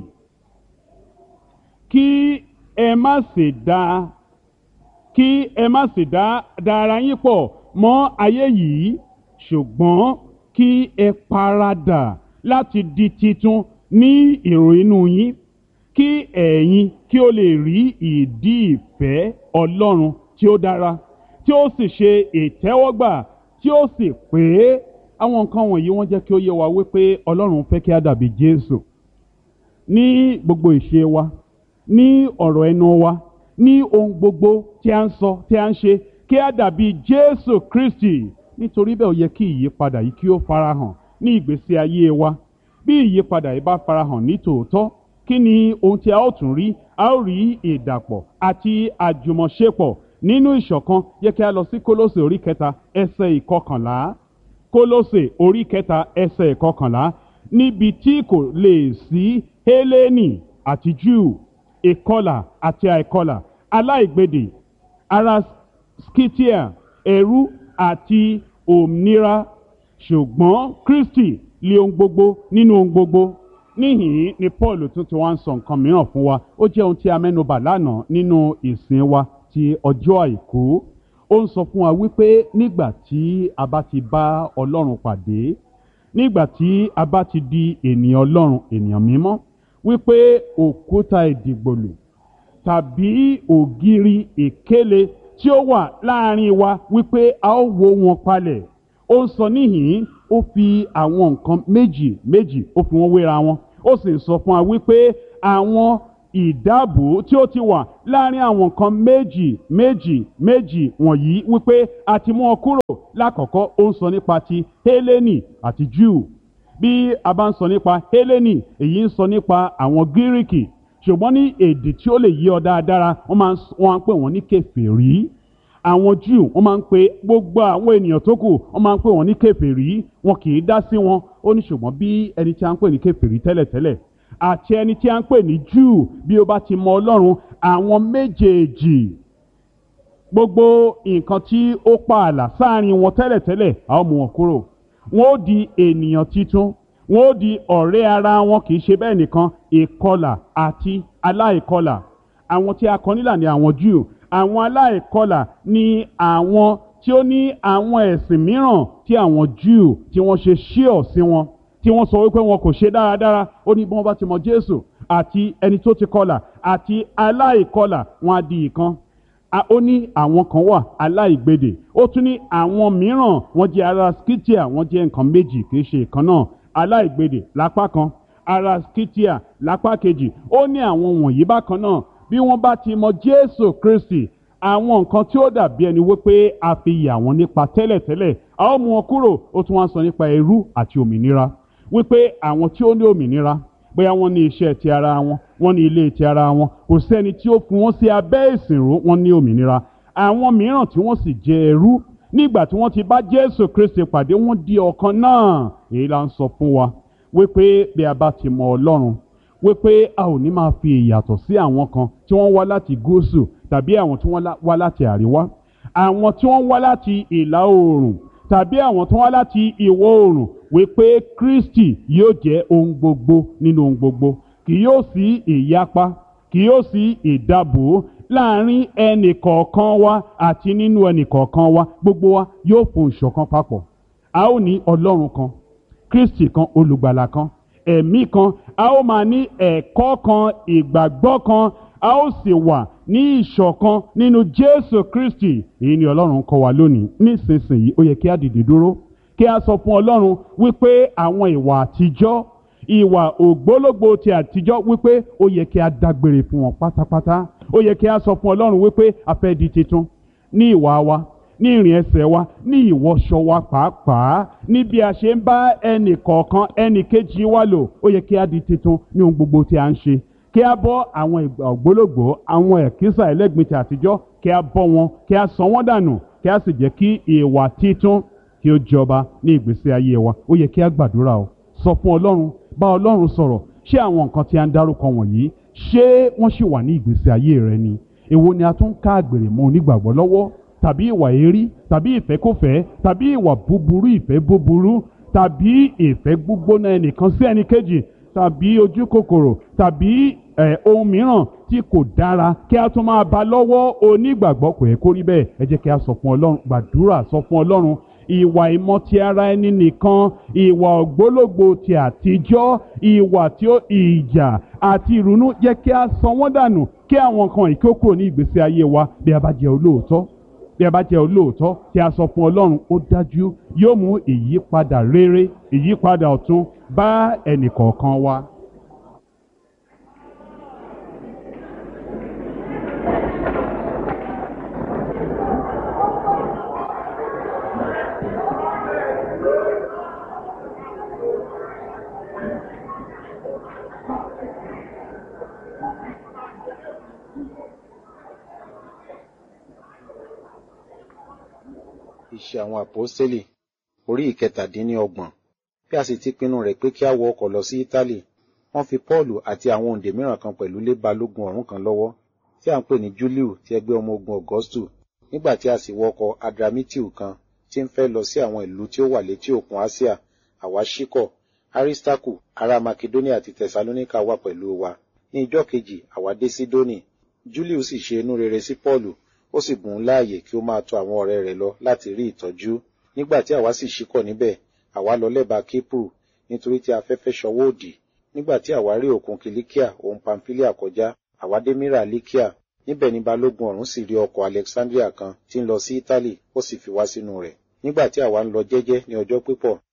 Speaker 1: Kí ẹ má sì dá kí ẹ má sì dá dá ara yín pọ̀ mọ́ ayé yìí, ṣùgbọ́n kí ẹ paradà láti di titun ní èrò inú yín, kí ẹ̀yin kí ó lè rí ìdí ìfẹ́ Ọlọ́run tí ó dára, tí ó sì ṣe ìtẹ́wọ́gbà, tí ó sì pé. Àwọn nǹkan wọ̀nyí wọ́n jẹ́ kí ó yé wa wípé Ọlọ́run fẹ́ kí a dàbí Jésù ní gbogbo ìṣe wa, ní ọ̀rọ̀ ẹnu wa, ní ohun gbogbo tí a ń sọ, tí a ń ṣe, kí a dàbí Jésù Kristi. Nítorí bẹ́ẹ̀ ó yẹ kí ìyípadà yìí kí ó farahàn ní ìgbésí ayé wa. Bí ìyípadà yìí bá farahàn ní tòótọ́, kí ni ohun tí a ó tún rí? A ó rí ìdàpọ̀ àti àjùmọ̀ṣepọ̀ nínú ìṣọ̀kan. Yẹ kí a lọ sí Kólósè orí kẹta ẹsẹ̀ ìkọkànlá. Kólósè orí kẹta ẹsẹ̀ ìkọkànlá. Níbi tí kò lè sí Hélénì àti Júù, ìkọlà àti àìkọlà, aláìgbèdè, ará Scythia, ẹrú àti òmìnira, ṣùgbọ́n Kristi lé ohun gbogbo nínú ohun gbogbo. Níhìn ni Paul tún ti wá ń sọ nǹkan mìíràn fún wa. Ó jẹ́ ohun tí a mẹ́nubà lánàá nínú ìsìn wa ti ọjọ́ àìkú. Ó ń sọ fún wa wípé nígbà tí a bá ti bá Ọlọ́run pàdé, nígbà tí a bá ti di ènìyàn Ọlọ́run, ènìyàn mímọ́, wípé òkúta ìdìgbòlù tàbí ògiri ìkélé tí ó wà láàrin wa, wípé a ó wó wọn palẹ̀. Ó ń sọ níhìn, ó fi àwọn nǹkan méjì méjì ó fi wọ́n wéra wọn ó sì sọ fún wa wípé àwọn ìdábò tí ó ti wà láàrin àwọn nǹkan méjì méjì méjì wọ̀nyí wípé a ti mú ọ kúrò. Lákọ̀ọ́kọ́ ó ń sọ nípa ti Hélénì àti Júù. Bí a bá ń sọ nípa Hélénì, èyí ń sọ nípa àwọn Gíríkì, ṣùgbọ́n ní èdè tí ó lè yí ọ dáadáa wọ́n máa ń pè wọ́n ní kèfèrí. Àwọn Júù wọ́n máa ń pe gbogbo àwọn ènìyàn tó kù wọ́n máa ń pè wọ́n ní kèfèrí, wọn kì í dá sí wọn. Ó ní ṣùgbọ́n bí ẹni tí a ń pè ní kèfèrí tẹ́lẹ̀tẹ́lẹ̀ àti ẹni tí a ń pè ní Júù bí ó bá ti mọ Ọlọ́run, àwọn méjèèjì gbogbo nǹkan tí ó pa ààlà sáàrin wọn tẹ́lẹ̀tẹ́lẹ̀ a ó mú wọn kúrò. Wọn ó di ènìyàn titun, wọn ó di ọ̀rẹ́ ara wọn. Kì í ṣe bẹ́ẹ̀ nìkan, ìkọlà àti aláìkọlà. Àwọn tí a kọ nílà ni àwọn Júù, àwọn aláìkọlà ni àwọn tí ó ní àwọn ẹ̀sìn mìíràn tí àwọn Júù tí wọ́n ṣe ṣíọ̀ sí wọn, tí wọ́n sọ wípé wọn kò ṣe dáradára. Ó ní bí wọ́n bá ti mọ Jésù àti ẹni tó ti kọlà àti aláìkọlà, wọn á di ìkan. Ó ní àwọn kan wà aláìgbèdè, ó tún ní àwọn mìíràn wọ́n jẹ́ ará Scythia, wọ́n jẹ́ nǹkan méjì kì í ṣe ìkan náà. Aláìgbèdè lápá kan, ará Scythia lápá kejì. Ó ní àwọn wọ̀nyí bákan náà bí wọ́n bá ti mọ Jésù Kristi, àwọn nǹkan tí ó dàbí ẹni wípé a fi yà wọ́n nípa tẹ́lẹ̀tẹ́lẹ̀ a ó mú wọn kúrò. Ó tún wá sọ nípa ẹrú àti òmìnira, wípé àwọn tí ó ní òmìnira, bóyá wọ́n ní iṣẹ́ ti ara wọn, wọ́n ní ilé ti ara wọn, kò sẹ́ni tí ó fi wọ́n sí abẹ́ ìsìnrú, wọ́n ní òmìnira. Àwọn mìíràn tí wọ́n sì jẹ́ ẹrú, nígbà tí wọ́n ti bá Jésù Kristi pàdé, wọ́n di ọ̀kan náà. Èyí la ń sọ fún wa wípé bí a bá ti mọ Ọlọ́run, wípé a ò ní máa fi ìyàtọ̀ sí àwọn kan tí wọ́n wá láti gúúsù tàbí àwọn tí wọ́n wá láti àríwá, àwọn tí wọ́n wá láti ìlà oòrùn tàbí àwọn tí wọ́n wá láti ìwọ̀ oòrùn, wípé Kristi yóò jẹ́ ohun gbogbo nínú ohun gbogbo. Kì yóò sí ìyapa, kì yóò sí ìdàbò láàrin ẹnì kọ̀ọ̀kan wa àti nínú ẹnì kọ̀ọ̀kan wa. Gbogbo wa yóò fún ìṣọ̀kan papọ̀. A ó ní Ọlọ́run kan, Kristi kan, olùgbàlà kan, ẹ̀mí kan. A ó máa ní ẹ̀kọ́ kan, ìgbàgbọ́ kan. A ó sì wà ní ìṣọ̀kan nínú Jésù Kristi. Èyí ni Ọlọ́run kọ́ wa lónìí. Nísinsìnyí ó yẹ kí a dìde dúró, kí a sọ fún Ọlọ́run wípé àwọn ìwà àtijọ́, ìwà ògbólógbò ti àtijọ́, wípé ó yẹ kí a dágbére fún wọn pátápátá. Ó yẹ kí a sọ fún Ọlọ́run wípé a fẹ́ di titun ní ìwà wa, ní ìrìn ẹsẹ̀ wa, ní ìwọṣọ wa pàápàá, ní bí a ṣe ń bá ẹnì kọ̀ọ̀kan ẹnì kejì wa lò. Ó yẹ kí a di titun ní ohun gbogbo tí a ń ṣe. Kí a bọ́ àwọn ìgbà ògbólógbò, àwọn ẹ̀kísà ẹlẹ́gbin ti àtijọ́, kí a bọ́ wọn, kí a sọ wọ́n dànù, kí a sì jẹ́ kí ìwà titun kí ó jọba ní ìgbésí ayé wa. Ó yẹ kí a gbàdúrà o, sọ fún Ọlọ́run, bá Ọlọ́run sọ̀rọ̀. Ṣé àwọn nǹkan tí a ń dárúkọ wọ̀nyí, ṣé wọ́n ṣì wà ní ìgbésí ayé rẹ ni? Èwo ni a tún ká àgbèrè mọ́ onígbàgbọ́ lọ́wọ́, tàbí ìwà èérí, tàbí ìfẹ́kúfẹ̀ẹ́, tàbí ìwà búburú, ìfẹ́ búburú, tàbí ìfẹ́ gbígbóná ẹnìkan sí ẹnìkejì, tàbí ojú kòkòrò, tàbí ẹ̀ ohun mìíràn tí kò dára kí a tún máa bá lọ́wọ́ onígbàgbọ́. Kò yẹ kó rí bẹ́ẹ̀. Ẹ jẹ́ kí a sọ fún Ọlọ́run, gbàdúrà, sọ fún Ọlọ́run. Ìwà ìmọ̀ ti ara ẹni nìkan, ìwà ògbólógbò ti àtijọ́, ìwà tí ó ìjà àti ìrunú, jẹ́ kí a sọ wọ́n dànù, kí àwọn nǹkan yìí kí ó kúrò ní ìgbésí ayé wa. Bí a bá jẹ́ olóòótọ́, bí a bá jẹ́ olóòótọ́ tí a sọ fún Ọlọ́run, ó dájú yóò mú ìyípadà rere, ìyípadà ọ̀tun bá ẹnì kọ̀ọ̀kan wa.
Speaker 2: Iṣẹ́ àwọn àpọ́stélì orí ìkẹtàdínníọgbọ̀n. Bí a sì ti pinnu rẹ̀ pé kí a wọ ọkọ̀ lọ sí Ítálì, wọ́n fi Pọ́ọ̀lù àti àwọn òǹdè mìíràn kan pẹ̀lú lé balógun ọ̀rún kan lọ́wọ́, tí à ń pè ní Júlíù ti ẹgbẹ́ ọmọ ogun Ọ̀gọ́stù. Nígbà tí a sì wọ ọkọ̀ Adramitìù kan tí ń fẹ́ lọ sí àwọn ìlú tí ó wà létí òkun Áṣíà, àwa ṣíkọ̀. Arísítákù ará Makedóníà àti Tẹsalóníkà wà pẹ̀lú wa. Ní ijọ́ kejì àwa dé Sídónì. Júlíù sì ṣe inú rere sí Pọ́ọ̀lù, ó sì bùn ún láàyè kí ó máa tọ̀ àwọn ọ̀rẹ́ rẹ̀ lọ láti rí ìtọ́jú. Nígbà tí àwa sì ṣíkọ̀ níbẹ̀, àwa lọ lẹ́bàá Kípùrù, nítorí tí afẹ́fẹ́ ṣọwọ́ òdì. Nígbà tí àwa rí òkun Kìlíkíà òun Pamfílíà kọjá, àwa dé Mírà Líkíà. Níbẹ̀ ni balógun ọ̀rún sì rí ọkọ̀ Alexandria kan tí ń lọ sí Ítálì, ó sì fi wá sínú rẹ̀. Nígbà tí àwa ń lọ jẹ́jẹ́ ní ọjọ́ pípọ̀,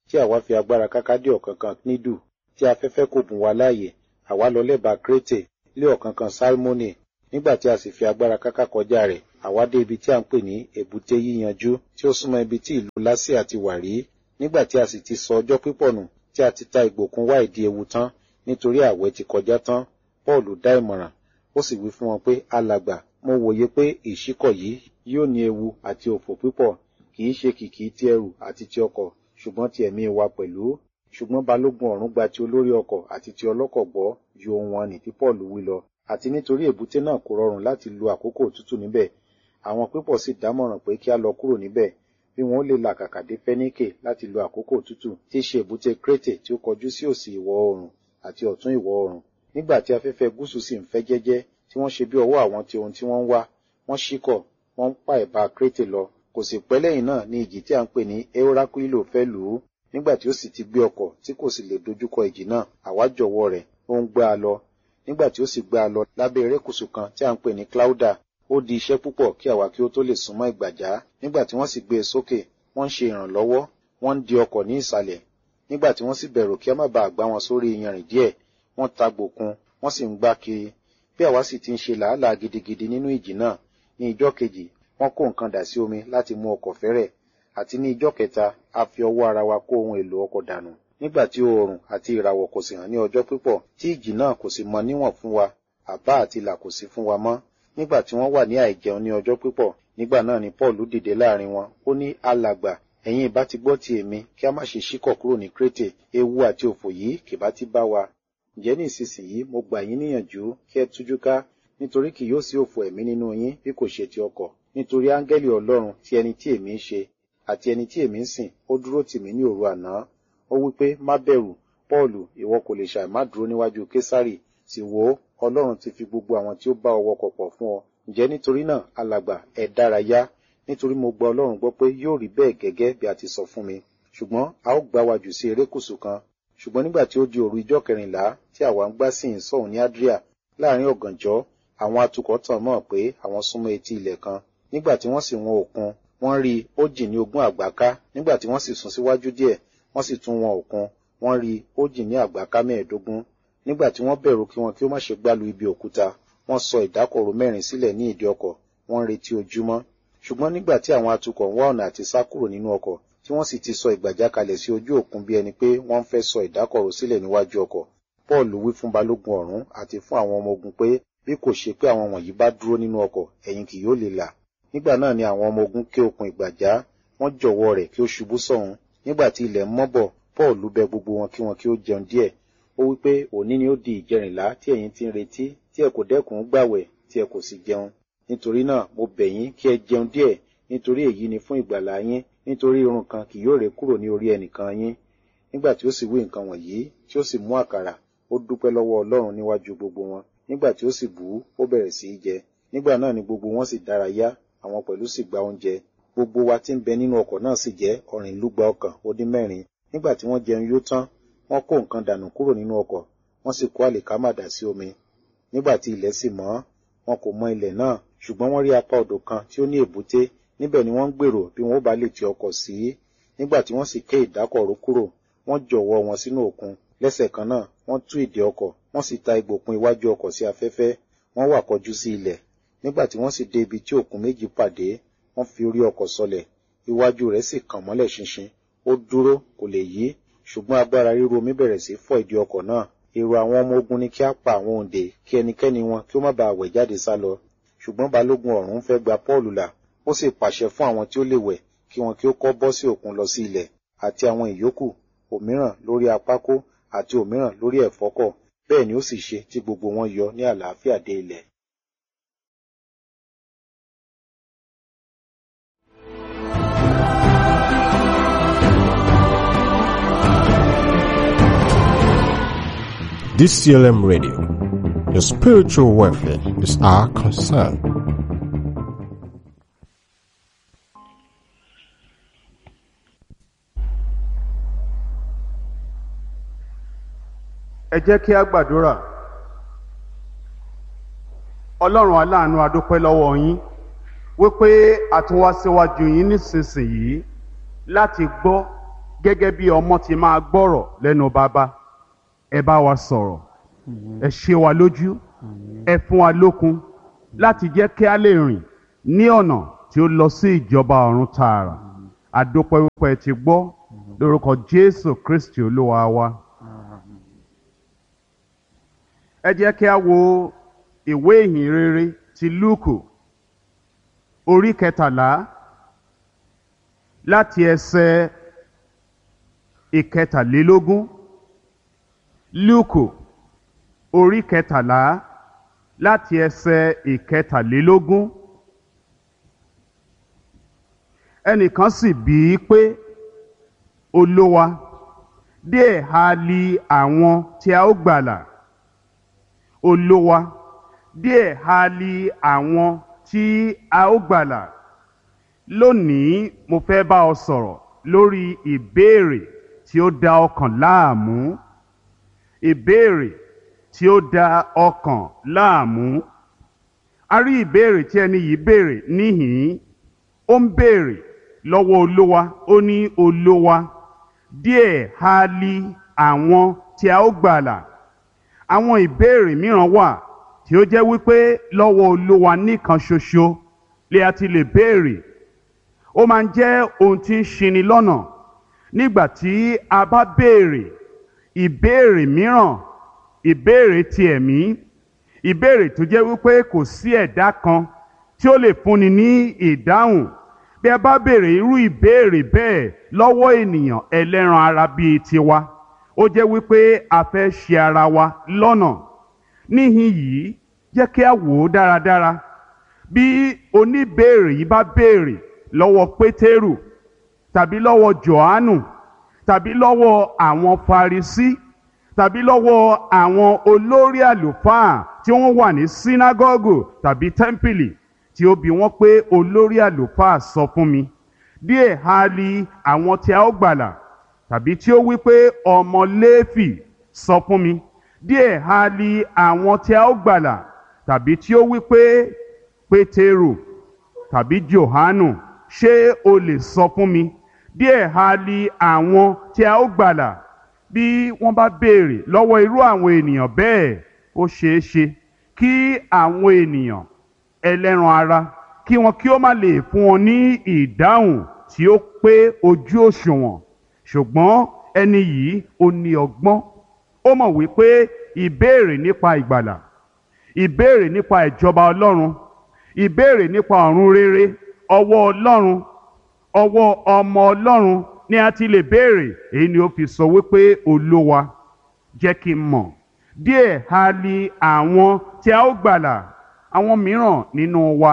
Speaker 2: tí àwa fi agbára káká dé ọ̀kánkán Knídù, tí afẹ́fẹ́ kò bùn wá láàyè, àwa lọ lẹ́bàá Krétè, lé ọ̀kánkán Sálmónì, nígbà tí a sì fi agbára káká kọjá rẹ̀, àwa dé ibi tí a ń pè ní èbúté yíyanjú, tí ó súnmọ́ ibi tí ìlú Lásíà ti wà rí, nígbà tí a sì ti sọ ọjọ́ pípọ̀ nù, tí a ti ta ìgbòkun wá ìdí ewu tán, nítorí àwẹ̀ ti kọjá tán. Pọ́ọ̀lù dá ìmọ̀ràn, ó sì wí fún wọn pé, alàgbà, mo wòye pé ìṣíkọ̀ yìí yóò ní ewu àti òfò púpọ̀, kì í ṣe kìkì ti ẹrù àti ti ọkọ̀, ṣùgbọ́n ti ẹ̀mí wa pẹ̀lú. Ṣùgbọ́n balógun ọ̀rún gba ti olórí ọkọ̀ àti ti ọlọ́kọ̀ gbọ́ ju ohun wọn nì tí Pọ́ọ̀lù wí lọ, àti nítorí èbúté náà kò rọrùn láti lo àkókò òtútù níbẹ̀. Àwọn pípọ̀ sì dámọ̀ràn pé kí a lọ kúrò níbẹ̀, bí wọn ó lè làkàkà dé Fẹ́níkè láti lo àkókò òtútù, tí í ṣe èbúté Krétè tí ó kọjú sí òsì ìwọ̀ oòrùn àti ọ̀tún ìwọ̀ oòrùn. Nígbà tí afẹ́fẹ́ gúúsù sì ń fẹ́ jẹ́jẹ́, tí wọ́n ṣe bí ọwọ́ àwọn ti ohun tí wọ́n ń wá, wọ́n ṣíkọ̀, wọ́n ń pa ẹ̀bá Krétè lọ. Kò sì pẹ́ lẹ́yìn náà ní ìjì tí a ń pè ní Eurakuilo fẹ́ lù ú. Nígbà tí ó sì ti gbé ọkọ̀ tí kò sì lè dojúkọ ìjì náà, àwa jọ̀wọ́ rẹ̀, ó ń gbá a lọ. Nígbà tí ó sì gbá a lọ lábẹ́ erékùṣù kan tí a ń pè ní Clauda, ó di iṣẹ́ púpọ̀ kí àwa kí ó tó lè súnmọ́ ìgbàjá. Nígbà tí wọ́n sì gbé e sókè, wọ́n ń ṣe ìrànlọ́wọ́, wọ́n ń di ọkọ̀ ní ìsàlẹ̀. Nígbà tí wọ́n sì bẹ̀rù kí a má bàa gbá wọn sórí iyanrìn díẹ̀, wọ́n ta gbòkun, wọ́n sì ń gbá kiri. Bí àwa sì ti ń ṣe làálàá gidigidi nínú ìjì náà, ní ijọ́ kejì, wọ́n kó nǹkan dà sí omi láti mú ọkọ̀ fẹ́rẹ̀, àti ní ijọ́ kẹta, a fi ọwọ́ ara wa kó ohun èlò ọkọ̀ dànù. Nígbà tí oòrùn àti ìràwọ̀ kò sì hàn ní ọjọ́ pípọ̀, tí ìjì náà kò sì mọ níwọ̀n fún wa, àbá àti ìlà kò sí fún wa mọ́. Nígbà tí wọ́n wà ní àìjẹun ní ọjọ́ pípọ̀, nígbà náà ni Pọ́ọ̀lù dìde láàrin wọn, ó ní, alàgbà, ẹ̀yin ìbá ti gbọ́ ti èmi, kí a má ṣe ṣíkọ̀ kúrò ní Krétè, ewu àti òfò yìí kì bá ti bá wa. Ǹjẹ́ ní ìsinsìnyí mo gbà yín níyànjú kí ẹ tújú ká, nítorí kì yóò sí òfò ẹ̀mí nínú yín bí kò ṣe ti ọkọ̀. Nítorí áńgẹ́lì Ọlọ́run ti ẹni tí èmi ń ṣe, àti ẹni tí èmi ń sìn, ó dúró tì mí ní òru àná. Ó wí pé, má bẹ̀rù, Pọ́ọ̀lù, ìwọ kò lè ṣàì má dúró níwájú Késárì, sì wò ó, Ọlọ́run ti fi gbogbo àwọn tí ó bá ọ wọkọ̀ pọ̀ fún ọ. Ǹjẹ́ nítorí náà, alàgbà, ẹ dárayá, nítorí mo gba Ọlọ́run gbọ́ pé yóò rí bẹ́ẹ̀ gẹ́gẹ́ bí a ti sọ fún mi. Ṣùgbọ́n a ó gbá wa jù sí erékùṣù kan. Ṣùgbọ́n nígbà tí ó di òru ijọ́ kẹrìnlá tí àwa ń gbá sí ìsọ̀hún ní Adria, láàrin ọ̀gànjọ́, àwọn atukọ̀ tàn mọ́ pé àwọn súnmọ́ etí ilẹ̀ kan. Nígbà tí wọ́n sì wọn òkun, wọ́n rí ó jìn ní ogún àgbáká. Nígbà tí wọ́n sì sún síwájú díẹ̀, wọ́n sì tún wọn òkun, wọ́n rí ó jìn ní àgbáká mẹ́ẹ̀ẹ́dógún. Nígbà tí wọ́n bẹ̀rù kí wọn kí ó má ṣe gbálu ibi òkúta, wọ́n sọ ìdákọ̀ró mẹ́rin sílẹ̀ ní ìdí ọkọ̀, wọ́n ń retí ojúmọ́. Ṣùgbọ́n nígbà tí àwọn atukọ̀ ń wá ọ̀nà àti sá kúrò nínú ọkọ̀, tí wọ́n sì ti sọ ìgbàjá kalẹ̀ sí ojú òkun bí ẹni pé wọ́n ń fẹ́ sọ ìdákọ̀ró sílẹ̀ níwájú ọkọ̀, Pọ́ọ̀lù wí fún balógun ọ̀rún àti fún àwọn ọmọ ogun pé bí kò ṣe pé àwọn wọ̀nyí bá dúró nínú ọkọ̀, ẹ̀yin kì yóò lè là. Nígbà náà ni àwọn ọmọ ogun ké okùn ìgbàjá, wọ́n jọ̀wọ́ rẹ̀ kí ó ṣubú sọ̀hún. Nígbà tí ilẹ̀ ń mọ́ bọ̀, Pọ́ọ̀lù bẹ̀ gbogbo wọn kí wọn kí ó jẹun díẹ̀. Ó wí pé òní ni ó di ìjẹrìnlá tí ẹ̀yin ti ń retí, tí ẹ kò dẹ́kun gbàwẹ̀, tí ẹ kò sì jẹun. Nítorí náà mo bẹ̀ yín kí ẹ jẹun díẹ̀, nítorí èyí ni fún ìgbàlà yín, nítorí irun kan kì yóò ré kúrò ní orí ẹnìkan yín. Nígbà tí ó sì wí nǹkan wọ̀nyí, tí ó sì mú àkàrà, ó dúpẹ́ lọ́wọ́ Ọlọ́run níwájú gbogbo wọn. Nígbà tí ó sì bù ú, ó bẹ̀rẹ̀ sí í jẹ. Nígbà náà ni gbogbo wọn sì dárayá, àwọn pẹ̀lú sì gba oúnjẹ. Gbogbo wa tí ń bẹ nínú ọkọ̀ náà sì jẹ́ ọ̀rìnlúgba ọkàn ó dín mẹ́rin. Nígbà tí wọ́n jẹun yó tán, wọ́n kó nǹkan dànù kúrò nínú ọkọ̀, wọ́n sì kó àlìkámà dà sí omi. Nígbà tí ilẹ̀ sì mọ́, wọn kò mọ ilẹ̀ náà, ṣùgbọ́n wọ́n rí apá odò kan tí ó ní èbúté, níbẹ̀ ni wọ́n ń gbèrò bí wọn ó bá lè ti ọkọ̀ sí. Nígbà tí wọ́n sì ké ìdákọ̀ró kúrò, wọ́n jọ̀wọ́ wọn sínú òkun. Lẹ́sẹ̀ kan náà, wọ́n tú ìdè ọkọ̀, wọ́n sì ta ìgbòkun iwájú ọkọ̀ sí afẹ́fẹ́, wọ́n wà kọjú sí ilẹ̀. Nígbà tí wọ́n sì dé ibi tí òkun méjì pàdé, wọ́n fi orí ọkọ̀ sọlẹ̀, iwájú rẹ̀ sì kàn mọ́lẹ̀ ṣinṣin. Ó dúró, kò lè yí, ṣùgbọ́n agbára ríru omi bẹ̀rẹ̀ sí fọ́ ìdí ọkọ̀ náà. Èrò àwọn ọmọ ogun ni kí á pa àwọn òǹdè kí ẹnikẹ́ni wọn kí ó má baà wẹ̀ jáde sá lọ. Ṣùgbọ́n balógun ọ̀rún fẹ́ gba Pọ́ọ̀lù là, ó sì pàṣẹ fún àwọn tí ó lè wẹ̀ kí wọn kí ó kọ́ bọ́ sí òkun lọ sí ilẹ̀, àti àwọn ìyókù, òmíràn lórí apákó àti òmíràn lórí ẹ̀fọ́kọ̀. Bẹ́ẹ̀ ni ó sì ṣe tí gbogbo wọn yọ ní àlàáfíà dé ilẹ̀.
Speaker 3: D C L M Radio, your spiritual welfare is our concern.
Speaker 1: Ẹ jẹ́ kí a gbàdúrà. Ọlọ́run aláàánú, a dúpẹ́ lọ́wọ́ yín wípé a tún wá síwájú yín nísinsìnyí láti gbọ́ gẹ́gẹ́ bí ọmọ ti máa gbọ́rọ̀ lẹ́nu bàbá, ẹ bá wa sọ̀rọ̀, ẹ ṣe wa lójú, ẹ fún wa lókun láti jẹ́ kí a lè rìn ní ọ̀nà tí ó lọ sí ìjọba ọ̀run tààrà. Àdópẹ́ wípé ẹ ti gbọ́ lórúkọ Jésù Kristi Olúwa wa. Ẹ jẹ́ kí a wo ìwé ìhìn rere ti Lúùkù orí kẹtàlá láti ẹsẹ̀ ìkẹtàlélógún. Lúùkù orí kẹtàlá láti ẹsẹ̀ ìkẹtàlélógún. Ẹnìkan sì bí i pé, Olúwa, díẹ̀ ha li àwọn tí a ó gbàlà? Olúwa, díẹ̀ ha li àwọn tí a ó gbàlà? Lónìí mo fẹ́ bá ọ sọ̀rọ̀ lórí ìbéèrè tí ó da ọkàn láàmú. Ìbéèrè tí ó da ọkàn láàmú. A rí ìbéèrè tí ẹni yìí béèrè níhìn-ín. Ó ń béèrè lọ́wọ́ Olúwa. Ó ní, Olúwa, díẹ̀ ha li àwọn tí a ó gbàlà? Àwọn ìbéèrè mìíràn wà tí ó jẹ́ wípé lọ́wọ́ Olúwa nìkan ṣoṣo lè a ti lè béèrè. Ó máa ń jẹ́ ohun tí ń ṣini lọ́nà nígbà tí a bá béèrè ìbéèrè mìíràn, ìbéèrè ti ẹ̀mí, ìbéèrè tó jẹ́ wípé kò sí ẹ̀dá kan tí ó lè fúnni ní ìdáhùn. Bí a bá béèrè irú ìbéèrè bẹ́ẹ̀ lọ́wọ́ ènìyàn ẹlẹ́ran ara bíi tiwa, ó jẹ́ wípé a fẹ́ ṣì ara wa lọ́nà. Níhìn yìí jẹ́ kí a wò ó dáradára. Bí oníbéèrè yìí bá béèrè lọ́wọ́ Pétérù tàbí lọ́wọ́ Jòhánù tàbí lọ́wọ́ àwọn Farisí tàbí lọ́wọ́ àwọn olórí àlùfáà tí wọ́n wà ní sínágọ́gù tàbí tẹ́ḿpìlì, tí ó bi wọ́n pé, olórí àlùfáà sọ fún mi, díẹ̀ ha li àwọn tí a ó gbàlà? Tàbí tí ó wí pé, ọmọ Léfì sọ fún mi, díẹ̀ ha li àwọn tí a ó gbàlà? Tàbí tí ó wí pé, Pétérù tàbí Jòhánù, ṣé o lè sọ fún mi, díẹ̀ ha li àwọn tí a ó gbàlà? Bí wọ́n bá béèrè lọ́wọ́ irú àwọn ènìyàn bẹ́ẹ̀, ó ṣeé ṣe kí àwọn ènìyàn ẹlẹ́ran ara kí wọn kí ó má lè fún wọn ní ìdáhùn tí ó pé ojú òṣùwọ̀n. Ṣùgbọ́n ẹni yìí ó ní ọgbọ́n. Ó mọ̀ wípé ìbéèrè nípa ìgbàlà, ìbéèrè nípa ìjọba Ọlọ́run, ìbéèrè nípa ọ̀run rere, ọwọ́ Ọlọ́run, ọwọ́ ọmọ Ọlọ́run ni a ti lè béèrè. Èyí ni ó fi sọ wípé, Olúwa, jẹ́ kí n mọ̀, díẹ̀ ha li àwọn tí a ó gbàlà? Àwọn mìíràn nínú wa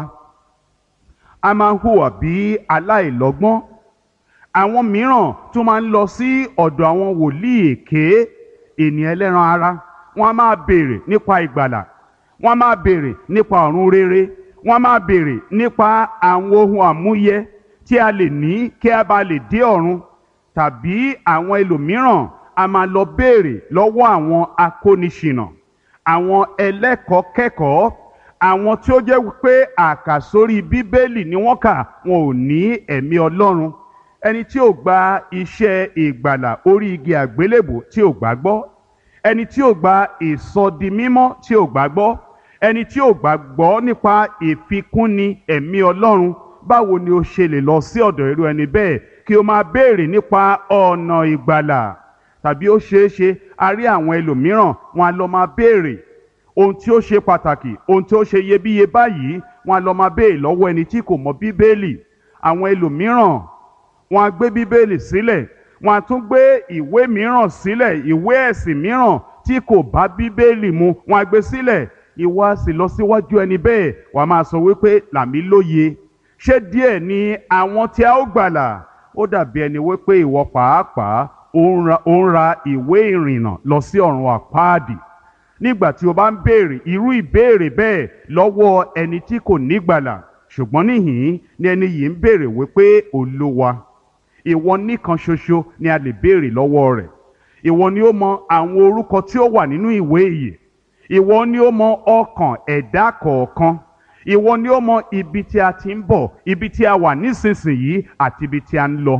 Speaker 1: a máa ń hùwà bí aláìlọ́gbọ́n. Àwọn mìíràn tún máa ń lọ sí ọ̀dọ̀ àwọn wòlíì èké, ènìyàn ẹlẹ́ran ara. Wọ́n á máa béèrè nípa ìgbàlà, wọ́n á máa béèrè nípa ọ̀run rere, wọ́n á máa béèrè nípa àwọn ohun àmúyẹ tí a lè ní kí a bá lè dé ọ̀run. Tàbí àwọn ẹlòmíràn a máa lọ béèrè lọ́wọ́ àwọn akóniṣìnà, àwọn ẹlẹ́kọ̀ọ́kẹ́kọ̀ọ́, àwọn tí ó jẹ́ wípé àkàsórí Bíbélì ni wọ́n kà, wọn ò ní ẹ̀mí Ọlọ́run. Ẹni tí ò gba iṣẹ́ ìgbàlà orí igi àgbélébò tí ò gbàgbọ́, ẹni tí ò gba ìsọdimímọ́ tí ò gbàgbọ́, ẹni tí ò gbàgbọ́ nípa ìfikúnni ẹ̀mí Ọlọ́run, báwo ni ó ṣe lè lọ sí ọ̀dọ̀ irú ẹni bẹ́ẹ̀ kí ó máa béèrè nípa ọ̀nà ìgbàlà? Tàbí ó ṣeé ṣe a rí àwọn ẹlòmíràn, wọn á lọ máa béèrè ohun tí ó ṣe pàtàkì, ohun tí ó ṣe iyebíye báyìí, wọn á lọ máa béèrè lọ́wọ́ ẹni tí kò mọ Bíbélì. Àwọn ẹlòmíràn wọn á gbé Bíbélì sílẹ̀, wọn á tún gbé ìwé mìíràn sílẹ̀, ìwé ẹ̀sìn mìíràn tí kò bá Bíbélì mu, wọn á gbé sílẹ̀. Ìwọ á sì lọ síwájú ẹni bẹ́ẹ̀, wàá máa sọ wípé, là mí lóye, ṣé díẹ̀ ni àwọn tí a ó gbàlà? Ó dàbí ẹni wípé ìwọ pàápàá ó ń ra ìwé ìrìnnà lọ sí ọ̀run àpáàdì. Nígbà tí o bá ń béèrè irú ìbéèrè bẹ́ẹ̀ lọ́wọ́ ẹni tí kò nígbàlà. Ṣùgbọ́n níhìn-ín ni ẹni yìí ń béèrè wípé, Olúwa, ìwọ nìkan ṣoṣo ni a lè béèrè lọ́wọ́ rẹ̀. Ìwọ ni ó mọ àwọn orúkọ tí ó wà nínú ìwé ìyè. Ìwọ ni ó mọ ọkàn ẹ̀dá kọ̀ọ̀kan. Ìwọ ni ó mọ ibi tí a ti ń bọ̀, ibi tí a wà nísinsìnyí àti ibi tí a ń lọ.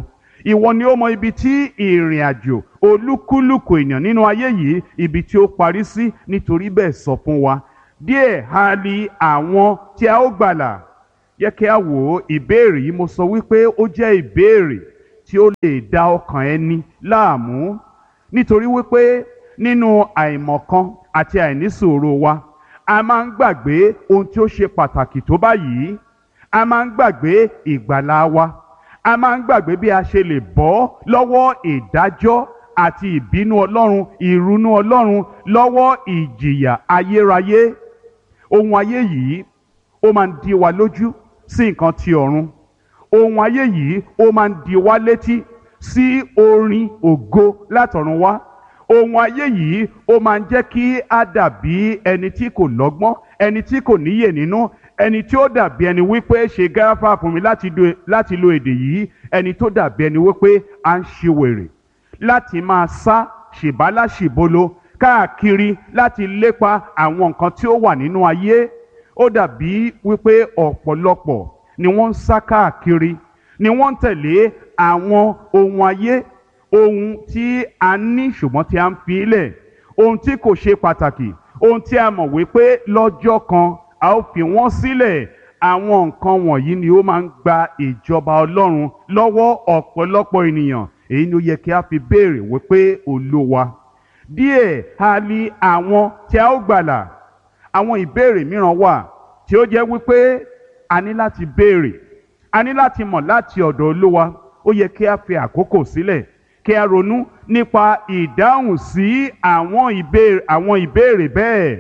Speaker 1: ìwọ ni ó mọ ibi tí ìrìn àjò olúkúlùkù èèyàn nínú ayé yìí ibi tí ó parí sí. Nítorí bẹ́ẹ̀ sọ fún wa díẹ̀ ha li àwọn tí a ó gbàlà. Yẹ kí a wò ó, ìbéèrè yìí mo sọ wípé ó jẹ́ ìbéèrè tí ó lè dá ọkàn ẹni láàmú, nítorí wípé nínú àìmọ̀kan àti àìnísùúrù wa a máa ń gbàgbé ohun tí ó ṣe pàtàkì tó báyìí. A máa ń gbàgbé ìgbàlà wa, a máa ń gbàgbé bí a ṣe lè bọ́ lọ́wọ́ ìdájọ́ àti ìbínú Ọlọ́run, ìrunú Ọlọ́run, lọ́wọ́ ìjìyà ayérayé. Ohun ayé yìí ó máa ń di wa lójú sí nǹkan ti ọ̀run. Ohun ayé yìí ó máa ń di wa létí sí orin ògo látọ̀run wá. Ohun ayé yìí ó máa ń jẹ́ kí a dàbí ẹni tí kò lọ́gbọ́n, ẹni tí kò níyè nínú, ẹni tí ó dàbí ẹni wípé ṣe gáfà fún mi láti do láti lo èdè yìí, ẹni tó dàbí ẹni wípé à ń ṣe wèrè láti máa sá ṣìbálàṣìbolo káàkiri láti lépa àwọn nǹkan tí ó wà nínú ayé. Ó dàbí wípé ọ̀pọ̀lọpọ̀ ni wọ́n ń sá káàkiri, ni wọ́n ń tẹ̀lé àwọn ohun ayé, ohun tí a ní ṣùgbọ́n tí a ń fi lẹ̀, ohun tí kò ṣe pàtàkì, ohun tí a mọ̀ wípé lọ́jọ́ kan a ó fi wọ́n sílẹ̀. Àwọn nǹkan wọ̀nyí ni ó máa ń gba ìjọba Ọlọ́run lọ́wọ́ ọ̀pọ̀lọpọ̀ ènìyàn. Èyí ni ó yẹ kí a fi béèrè wípé Olúwa, díẹ̀ ha li àwọn tí a ó gbàlà. Àwọn ìbéèrè mìíràn wà tí ó jẹ́ wípé a ní láti béèrè, a ní láti mọ̀ láti ọ̀dọ̀ Olúwa. Ó yẹ kí a fi àkókò sílẹ̀ kí a ronú nípa ìdáhùn sí àwọn ìbéèrè àwọn ìbéèrè bẹ́ẹ̀.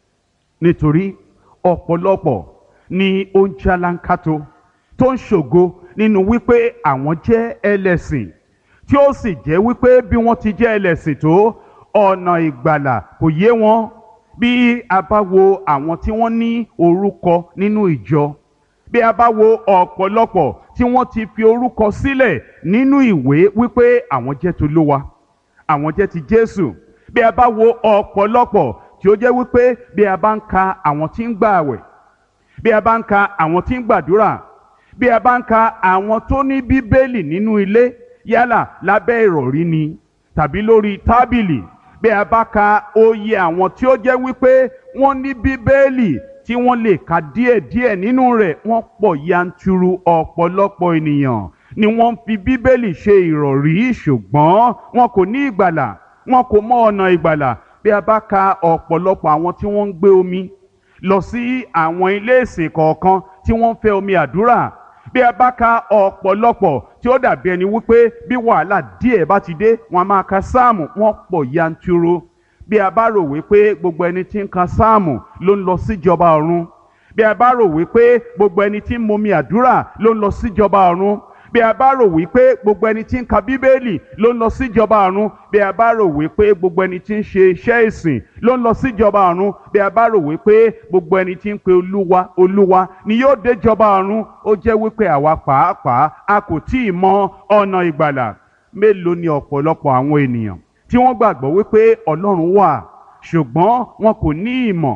Speaker 1: Nítorí ọ̀pọ̀lọpọ̀ ni ó ń jálánkátó tó ń ṣògo nínú wípé àwọn jẹ́ ẹlẹ́sìn, tí ó sì jẹ́ wípé bí wọ́n ti jẹ́ ẹlẹ́sìn tó, ọ̀nà ìgbàlà kò yé wọn. Bí a bá wo àwọn tí wọ́n ní orúkọ nínú ìjọ, bí a bá wo ọ̀pọ̀lọpọ̀ tí wọ́n ti fi orúkọ sílẹ̀ nínú ìwé wípé àwọn jẹ́ t'Olúwa, àwọn jẹ́ ti Jésù, bí a bá wo ọ̀pọ̀lọpọ̀ tí ó jẹ́ wípé bí a bá ń ka àwọn tí ń gbààwẹ̀, bí a bá ń ka àwọn tí ń gbàdúrà, bí a bá ń ka àwọn tó ní Bíbélì nínú ilé, yálà lábẹ́ ìrọ̀rí ni tàbí lórí tábìlì, bí a bá ka oyè àwọn tí ó jẹ́ wípé wọ́n ní Bíbélì tí wọ́n lè ka díẹ̀díẹ̀ nínú rẹ̀, wọ́n pọ̀ yanturu. Ọ̀pọ̀lọpọ̀ ènìyàn ni wọ́n fi Bíbélì ṣe ìrọ̀rí ṣùgbọ́n wọn kò ní ìgbàlà, wọn kò mọ ọ̀nà ìgbàlà. Bí a bá ka ọ̀pọ̀lọpọ̀ àwọn tí wọ́n ń gbé omi lọ sí àwọn ilé ìsìn kọ̀ọ̀kan tí wọ́n ń fẹ́ omi àdúrà, bí a bá ka ọ̀pọ̀lọpọ̀ tí ó dàbí ẹni wípé bí wàhálà díẹ̀ bá ti dé wọn a máa ka sáàmù, wọ́n pọ̀ yanturu. Bí a bá rò wípé gbogbo ẹni tí ń ka sáàmù ló ń lọ síjọba ọ̀run, bí a bá rò wípé gbogbo ẹni tí ń momi àdúrà ló ń lọ síjọba ọ̀run, bí a bá rò wípé gbogbo ẹni tí ń ka Bíbélì ló ń lọ síjọba ọ̀run, bí a bá rò wípé gbogbo ẹni tí ń ṣe iṣẹ́ ìsìn ló ń lọ síjọba ọ̀run, bí a bá rò wípé gbogbo ẹni tí ń pe Olúwa Olúwa ni yóò déjọba ọ̀run, ó jẹ́ wípé àwa pàápàá a kò tí ì mọ ọ̀nà ìgbàlà. Mélòó ni ọ̀pọ̀lọpọ̀ àwọn ènìyàn tí wọ́n gbàgbọ́ wípé Ọlọ́run wà ṣùgbọ́n wọn kò ní ìmọ̀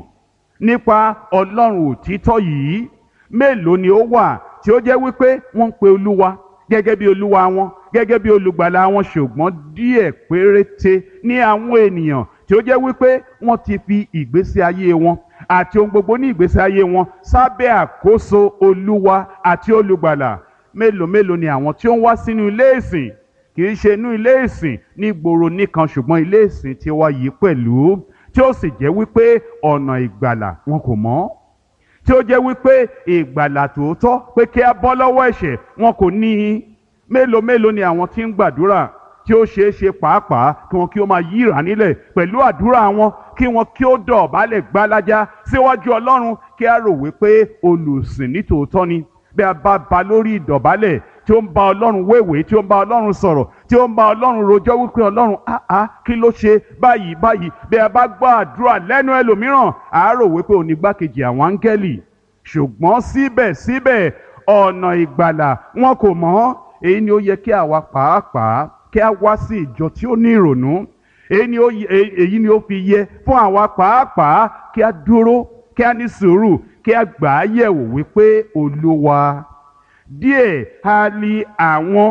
Speaker 1: nípa Ọlọ́run òtítọ́ yìí. Mélòó ni ó wà tí ó jẹ́ wípé wọ́n ń pe Olúwa gẹ́gẹ́ bí Olúwa wọn, gẹ́gẹ́ bí olùgbàlà wọn, ṣùgbọ́n díẹ̀ péréte ní àwọn ènìyàn tí ó jẹ́ wípé wọ́n ti fi ìgbésí ayé wọn àti ohun gbogbo ní ìgbésí ayé wọn sábẹ́ àkóso Olúwa àti olùgbàlà. Mélòó mélòó ni àwọn tí ó ń wá sínú ilé ìsìn, kì í ṣe inú ilé ìsìn ní gbòòrò nìkan ṣùgbọ́n ilé ìsìn tí wá yìí pẹ̀lú, tí ó sì jẹ́ wípé ọ̀nà ìgbàlà wọn kò mọ̀, tí ó jẹ́ wípé ìgbàlà tòótọ́ pé kí a bọ́ lọ́wọ́ ẹ̀ṣẹ̀ wọn kò ní í. Mélòó mélòó ni àwọn tí ń gbàdúrà tí ó ṣeé ṣe pàápàá kí wọn kí ó máa yíra nílẹ̀ pẹ̀lú àdúrà wọn, kí wọn kí ó dọ̀bálẹ̀ gbálájá síwájú Ọlọ́run, kí a rò wípé olùsìn ní tòótọ́ ni. Bí a bá ba lórí ìdọ̀bálẹ̀ tí ó ń bá Ọlọ́run wéwèé, tí ó ń bá Ọlọ́run sọ̀rọ̀, tí ó ń bá Ọlọ́run rojọ́ wípé Ọlọ́run áá kí ló ṣe báyìí báyìí, bí a bá gbọ́ àdúrà lẹ́nu ẹlòmíràn à rò wípé onígbákejì àwọn áńgẹ́lì, ṣùgbọ́n síbẹ̀síbẹ̀ ọ̀nà ìgbàlà wọn kò mọ̀. Èyí ni ó yẹ kí àwa pàápàá kí a wá sí ìjọ tí ó ní ìrònú. Èyí ni ó èyí ni ó fi yẹ fún àwa pàápàá kí a dúró, kí a ní sùúrù, kí a gbà á yẹ̀wò wípé Olúwa, díẹ̀ ha li àwọn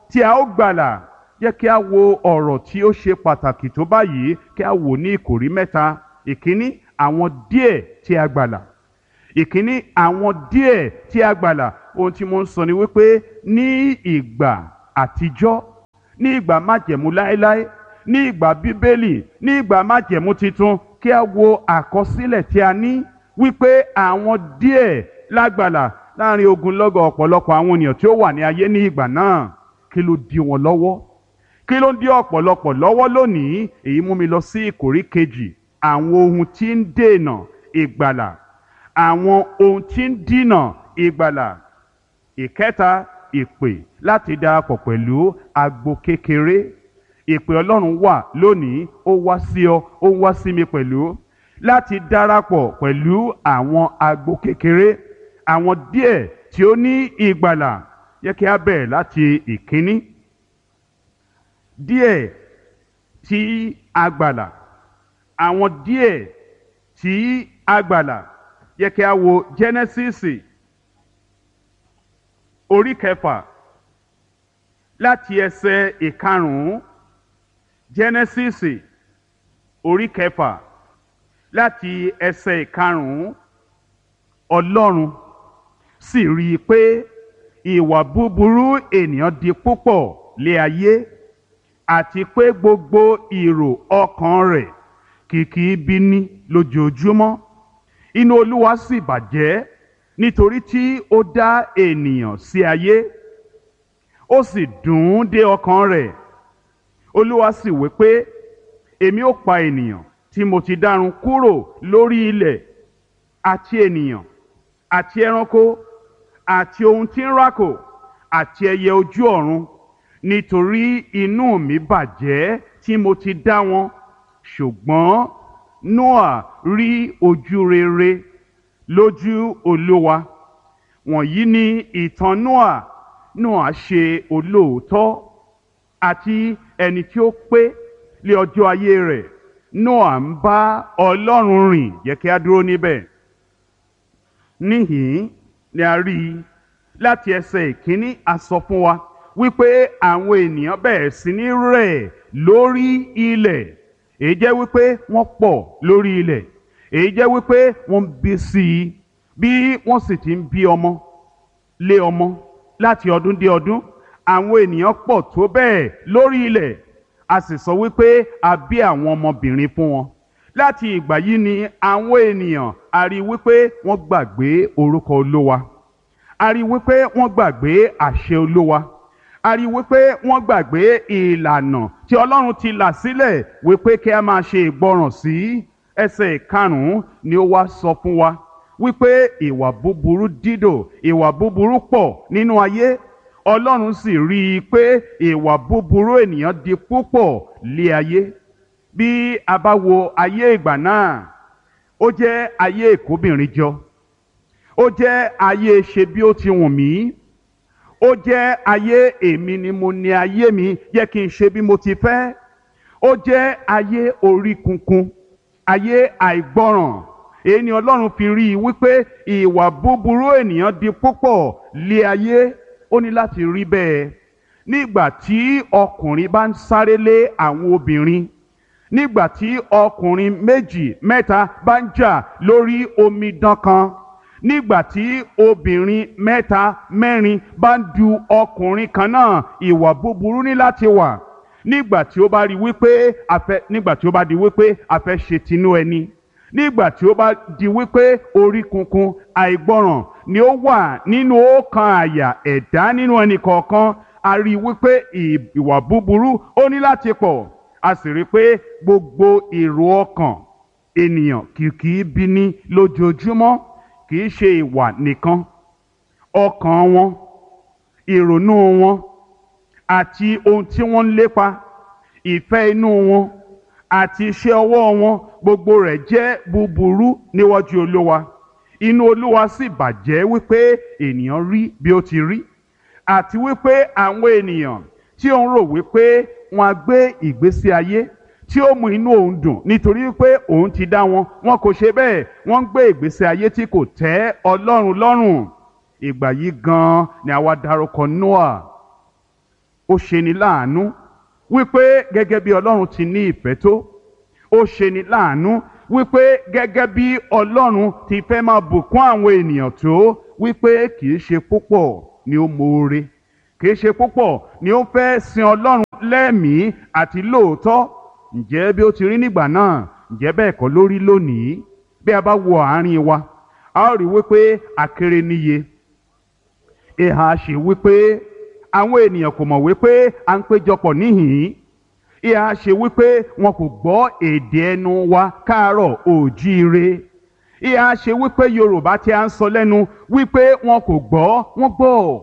Speaker 1: tí a ó gbàlà. Jẹ́ kí a wo ọ̀rọ̀ tí ó ṣe pàtàkì tó báyìí kí a wò ní ìkòrí mẹ́ta. Ìkíní, àwọn díẹ̀ tí a gbàlà. Ìkíní, àwọn díẹ̀ tí a gbàlà. Ohun tí mo ń sọ ni wípé ní ìgbà àtijọ́, ní ìgbà májẹ̀mú láéláé, ní ìgbà bíbélì, ní ìgbà májẹ̀mú titun, kí a wo àkọsílẹ̀ tí a ní wípé àwọn díẹ̀ lágbàlà láàrin ogunlọ́gọ̀ ọ̀pọ̀lọpọ̀ àwọn ènìyàn tí ó wà ní ayé ní ìgbà náà. Kí ló dí wọn lọ́wọ́? Kí ló ń dí ọ̀pọ̀lọpọ̀ lọ́wọ́ lónìí? Èyí mú mi lọ sí ìkórí kejì, àwọn ohun tí ń dènà ìgbàlà. Àwọn ohun tí ń dínà ìgbàlà. Ìkẹta, ìpè láti darapọ̀ pẹ̀lú agbo kékeré. Ìpè Ọlọ́run wà lónìí, ó wá sí ọ, ó wá sí mi pẹ̀lú, láti darapọ̀ pẹ̀lú àwọn agbo kékeré, àwọn díẹ̀ tí ó ní ìgbàlà. Yẹ kí a bẹ̀rẹ̀ láti ìkíní. Díẹ̀ tí a gbàlà. Àwọn díẹ̀ tí a gbàlà. Yẹ kí a wo Jẹ́nẹ́sísì orí kẹfà láti ẹsẹ̀ ìkarùn-ún. Jẹ́nẹ́sísì orí kẹfà láti ẹsẹ̀ ìkarùn-ún. Ọlọ́run sì rí i pé ìwà búburú ènìyàn di púpọ̀ lé ayé, àti pé gbogbo ìrò ọkàn rẹ̀ kìkì ibi ni lójoojúmọ́. Inú Olúwa sì bàjẹ́ nítorí tí ó dá ènìyàn sí ayé, ó sì dùn ún dé ọkàn rẹ̀. Olúwa sì wí pé, èmi ó pa ènìyàn tí mo ti dárun kúrò lórí ilẹ̀, àti ènìyàn àti ẹranko àti ohun tí ń rákò àti ẹyẹ ojú ọ̀run, nítorí inú mi bàjẹ́ tí mo ti dá wọn. Ṣùgbọ́n Nóà rí ojú rere lójú Olúwa. Wọ̀nyí ni ìtàn Nóà. Nóà ṣe olóòótọ́ àti ẹni tí ó pé lé ọjọ́ ayé rẹ̀. Nóà ń bá Ọlọ́run rìn. Yẹ kí a dúró níbẹ̀. Níhìn ni a rí i láti ẹsẹ̀ ìkíní, a sọ fún wa wípé àwọn ènìyàn bẹ̀rẹ̀ sí ní rẹ̀ lórí ilẹ̀. Èyí jẹ́ wípé wọ́n pọ̀ lórí ilẹ̀. Èyí jẹ́ wípé wọ́n bí sí i, bí wọ́n sì ti ń bí ọmọ lé ọmọ láti ọdún dé ọdún. Àwọn ènìyàn pọ̀ tó bẹ́ẹ̀ lórí ilẹ̀. A sì sọ wípé a bí àwọn ọmọbìnrin fún wọn. Láti ìgbà yìí ni àwọn ènìyàn a rí wípé wọ́n gbàgbé orúkọ Olúwa. A rí wípé wọ́n gbàgbé àṣẹ Olúwa. A rí wípé wọ́n gbàgbé ìlànà tí Ọlọ́run ti là sílẹ̀ wípé kí a máa ṣe ìgbọràn sí. Ẹsẹ̀ ìkarùn-ún ni ó wá sọ fún wa wípé ìwà búburú dídò, ìwà búburú pọ̀ nínú ayé. Ọlọ́run sì rí i pé ìwà búburú ènìyàn di púpọ̀ lé ayé. Bí a bá wo ayé ìgbà náà, ó jẹ́ ayé ìkóbìnrin jọ. Ó jẹ́ ayé ṣe bí ó ti wùn mí. Ó jẹ́ ayé èmi ni mo ní ayé mi, yẹ kí n ṣe bí mo ti fẹ́. Ó jẹ́ ayé orí kunkun, ayé àìgbọràn. Èyí ni Ọlọ́run fi rí i wípé ìwà búburú ènìyàn di púpọ̀ lé ayé. Ó ní láti rí bẹ́ẹ̀. Nígbà tí ọkùnrin bá ń sáré lé àwọn obìnrin, nígbà tí ọkùnrin méjì mẹ́ta bá ń jà lórí omidan kan, nígbà tí obìnrin mẹ́ta mẹ́rin bá ń du ọkùnrin kan náà, ìwà búburú ní láti wà. Nígbà tí ó bá rí wípé a fẹ́ nígbà tí ó bá di wípé a fẹ́ ṣe tinú ẹni, nígbà tí ó bá di wípé orí kunkun àìgbọràn ni ó wà nínú ọkàn àyà ẹ̀dá nínú ẹnì kọ̀ọ̀kan, a rí wípé ìwà búburú ó ní láti pọ̀. A sì rí pé gbogbo èrò ọkàn ènìyàn kìkì bí ní lójoojúmọ́. Kì í ṣe ìwà nìkan, ọkàn wọn, ìrònú wọn àti ohun tí wọ́n ń lépa, ìfẹ́ inú wọn àti iṣẹ́ ọwọ́ wọn, gbogbo rẹ̀ jẹ́ búburú níwájú Olúwa. Inú Olúwa sì bàjẹ́ wípé ènìyàn rí bí ó ti rí, àti wípé àwọn ènìyàn tí ó ń rò wípé wọ́n á gbé ìgbésí ayé tí ó mú inú òun dùn nítorí pé òun ti dá wọn, wọn kò ṣe bẹ́ẹ̀. Wọ́n ń gbé ìgbésí ayé tí kò tẹ́ Ọlọ́run lọ́rùn. Ìgbà yìí gan-an ni àwa dárúkọ Nóà. ó ṣeni láàánú wípé gẹ́gẹ́ bí Ọlọ́run ti ní ìfẹ́ tó, ó ṣeni láàánú wípé gẹ́gẹ́ bí Ọlọ́run ti fẹ́ máa bùkún àwọn ènìyàn tó, wípé kì í ṣe púpọ̀ ni ó moore, kì í ṣe púpọ̀ ni ó fẹ́ sin Ọlọ́run lẹ́mìí àti lóòótọ́. Ǹjẹ́ bí ó ti rí nígbà náà, ǹjẹ́ bẹ́ẹ̀ kọ́ ló rí lónìí? Bí a bá wo àárín wa, a ó rí wípé akéré níye. Ìhà ṣe wípé àwọn ènìyàn kò mọ̀ wípé à ń péjọpọ̀ níhìn-ín. Ìhà ṣe wípé wọn kò gbọ́ èdè ẹnu wa káàárọ̀ òjíire. Ìhà ṣe wípé Yorùbá tí a ń sọ lẹ́nu wípé wọn kò gbọ́, wọ́n gbọ́.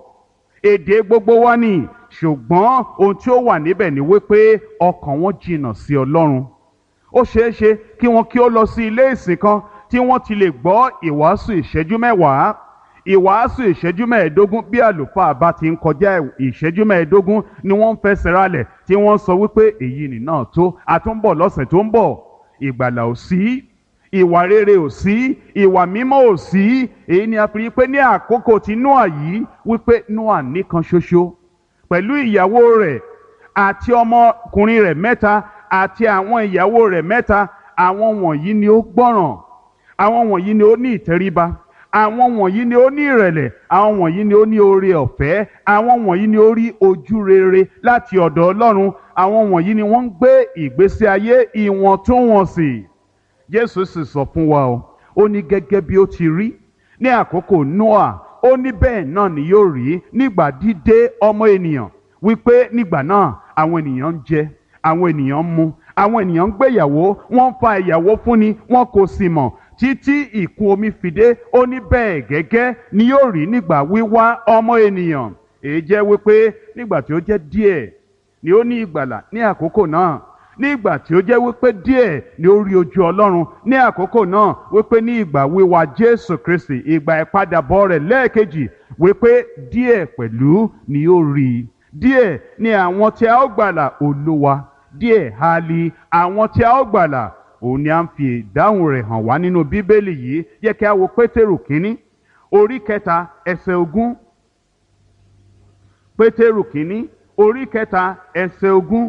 Speaker 1: Èdè gbogbo wa ni, ṣùgbọ́n ohun tí ó wà níbẹ̀ ni wípé ọkàn wọn jìnnà sí Ọlọ́run. Ó ṣeé ṣe kí wọn kí ó lọ sí ilé ìsìn kan tí wọ́n ti lè gbọ́ ìwàásù ìṣẹ́jú mẹ́wàá, ìwàásù ìṣẹ́jú mẹ́ẹ̀ẹ́dógún. Bí àlùfáà bá ti ń kọjá ìṣẹ́jú mẹ́ẹ̀ẹ́dógún ni wọ́n ń fẹsẹ̀ rálẹ̀ tí wọ́n sọ wípé èyí nì náà tó, a tún bọ̀ lọ́sẹ̀ tó ń bọ̀. Ìgbàlà ò sí, ìwà rere ò sí, ìwà mímọ́ ò sí. Èyí ni a fi rí pé ní àkókò tí Nóà yìí, wípé Nóà nìkan ṣoṣo pẹ̀lú ìyàwó rẹ̀ àti ọmọkùnrin rẹ̀ mẹ́ta àti àwọn ìyàwó rẹ̀ mẹ́ta. Àwọn wọ̀nyí ni ó gbọ́ràn, àwọn wọ̀nyí ni ó ní ìtẹríba, àwọn wọ̀nyí ni ó ní ìrẹ̀lẹ̀, àwọn wọ̀nyí ni ó ní oore ọ̀fẹ́, àwọn wọ̀nyí ni ó rí ojú rere láti ọ̀dọ̀ Ọlọ́run, àwọn wọ̀nyí ni wọ́n ń gbé ìgbésí ayé ìwọ̀ntúnwọ̀nsì. Jésù sì sọ fún wa o, ó ní gẹ́gẹ́ bí ó ti rí ní àkókò Nóà, ó ní bẹ́ẹ̀ náà ni yóò rí nígbà dídé ọmọ ènìyàn, wípé nígbà náà àwọn ènìyàn ń jẹ, àwọn ènìyàn ń mu, àwọn ènìyàn ń gbéyàwó, wọ́n ń fa ìyàwó fúnni, wọn kò sì mọ̀ títí ìkún omi fi dé. Ó ní bẹ́ẹ̀ gẹ́gẹ́ ni yóò rí nígbà wíwá ọmọ ènìyàn. Èyí jẹ́ wípé nígbà tí ó jẹ́ díẹ̀ ni ó ní ìgbàlà ní àkókò náà, nígbà tí ó jẹ́ wípé díẹ̀ ni ó rí ojú Ọlọ́run ní àkókò náà, wípé ní ìgbà wíwá Jésù Kristi, ìgbà ìpadàbọ̀ rẹ̀ lẹ́ẹ̀kejì, wípé díẹ̀ pẹ̀lú ni ó rí. Díẹ̀ ni àwọn tí a ó gbàlà, Olúwa, díẹ̀ ha li àwọn tí a ó gbàlà. Òun ni a ń fi ìdáhùn rẹ̀ hàn wá nínú Bíbélì yìí. Jẹ́ kí a wo Pétérù kínní orí kẹta ẹsẹ̀ ogún. Pétérù kínní orí kẹta ẹsẹ̀ ogún.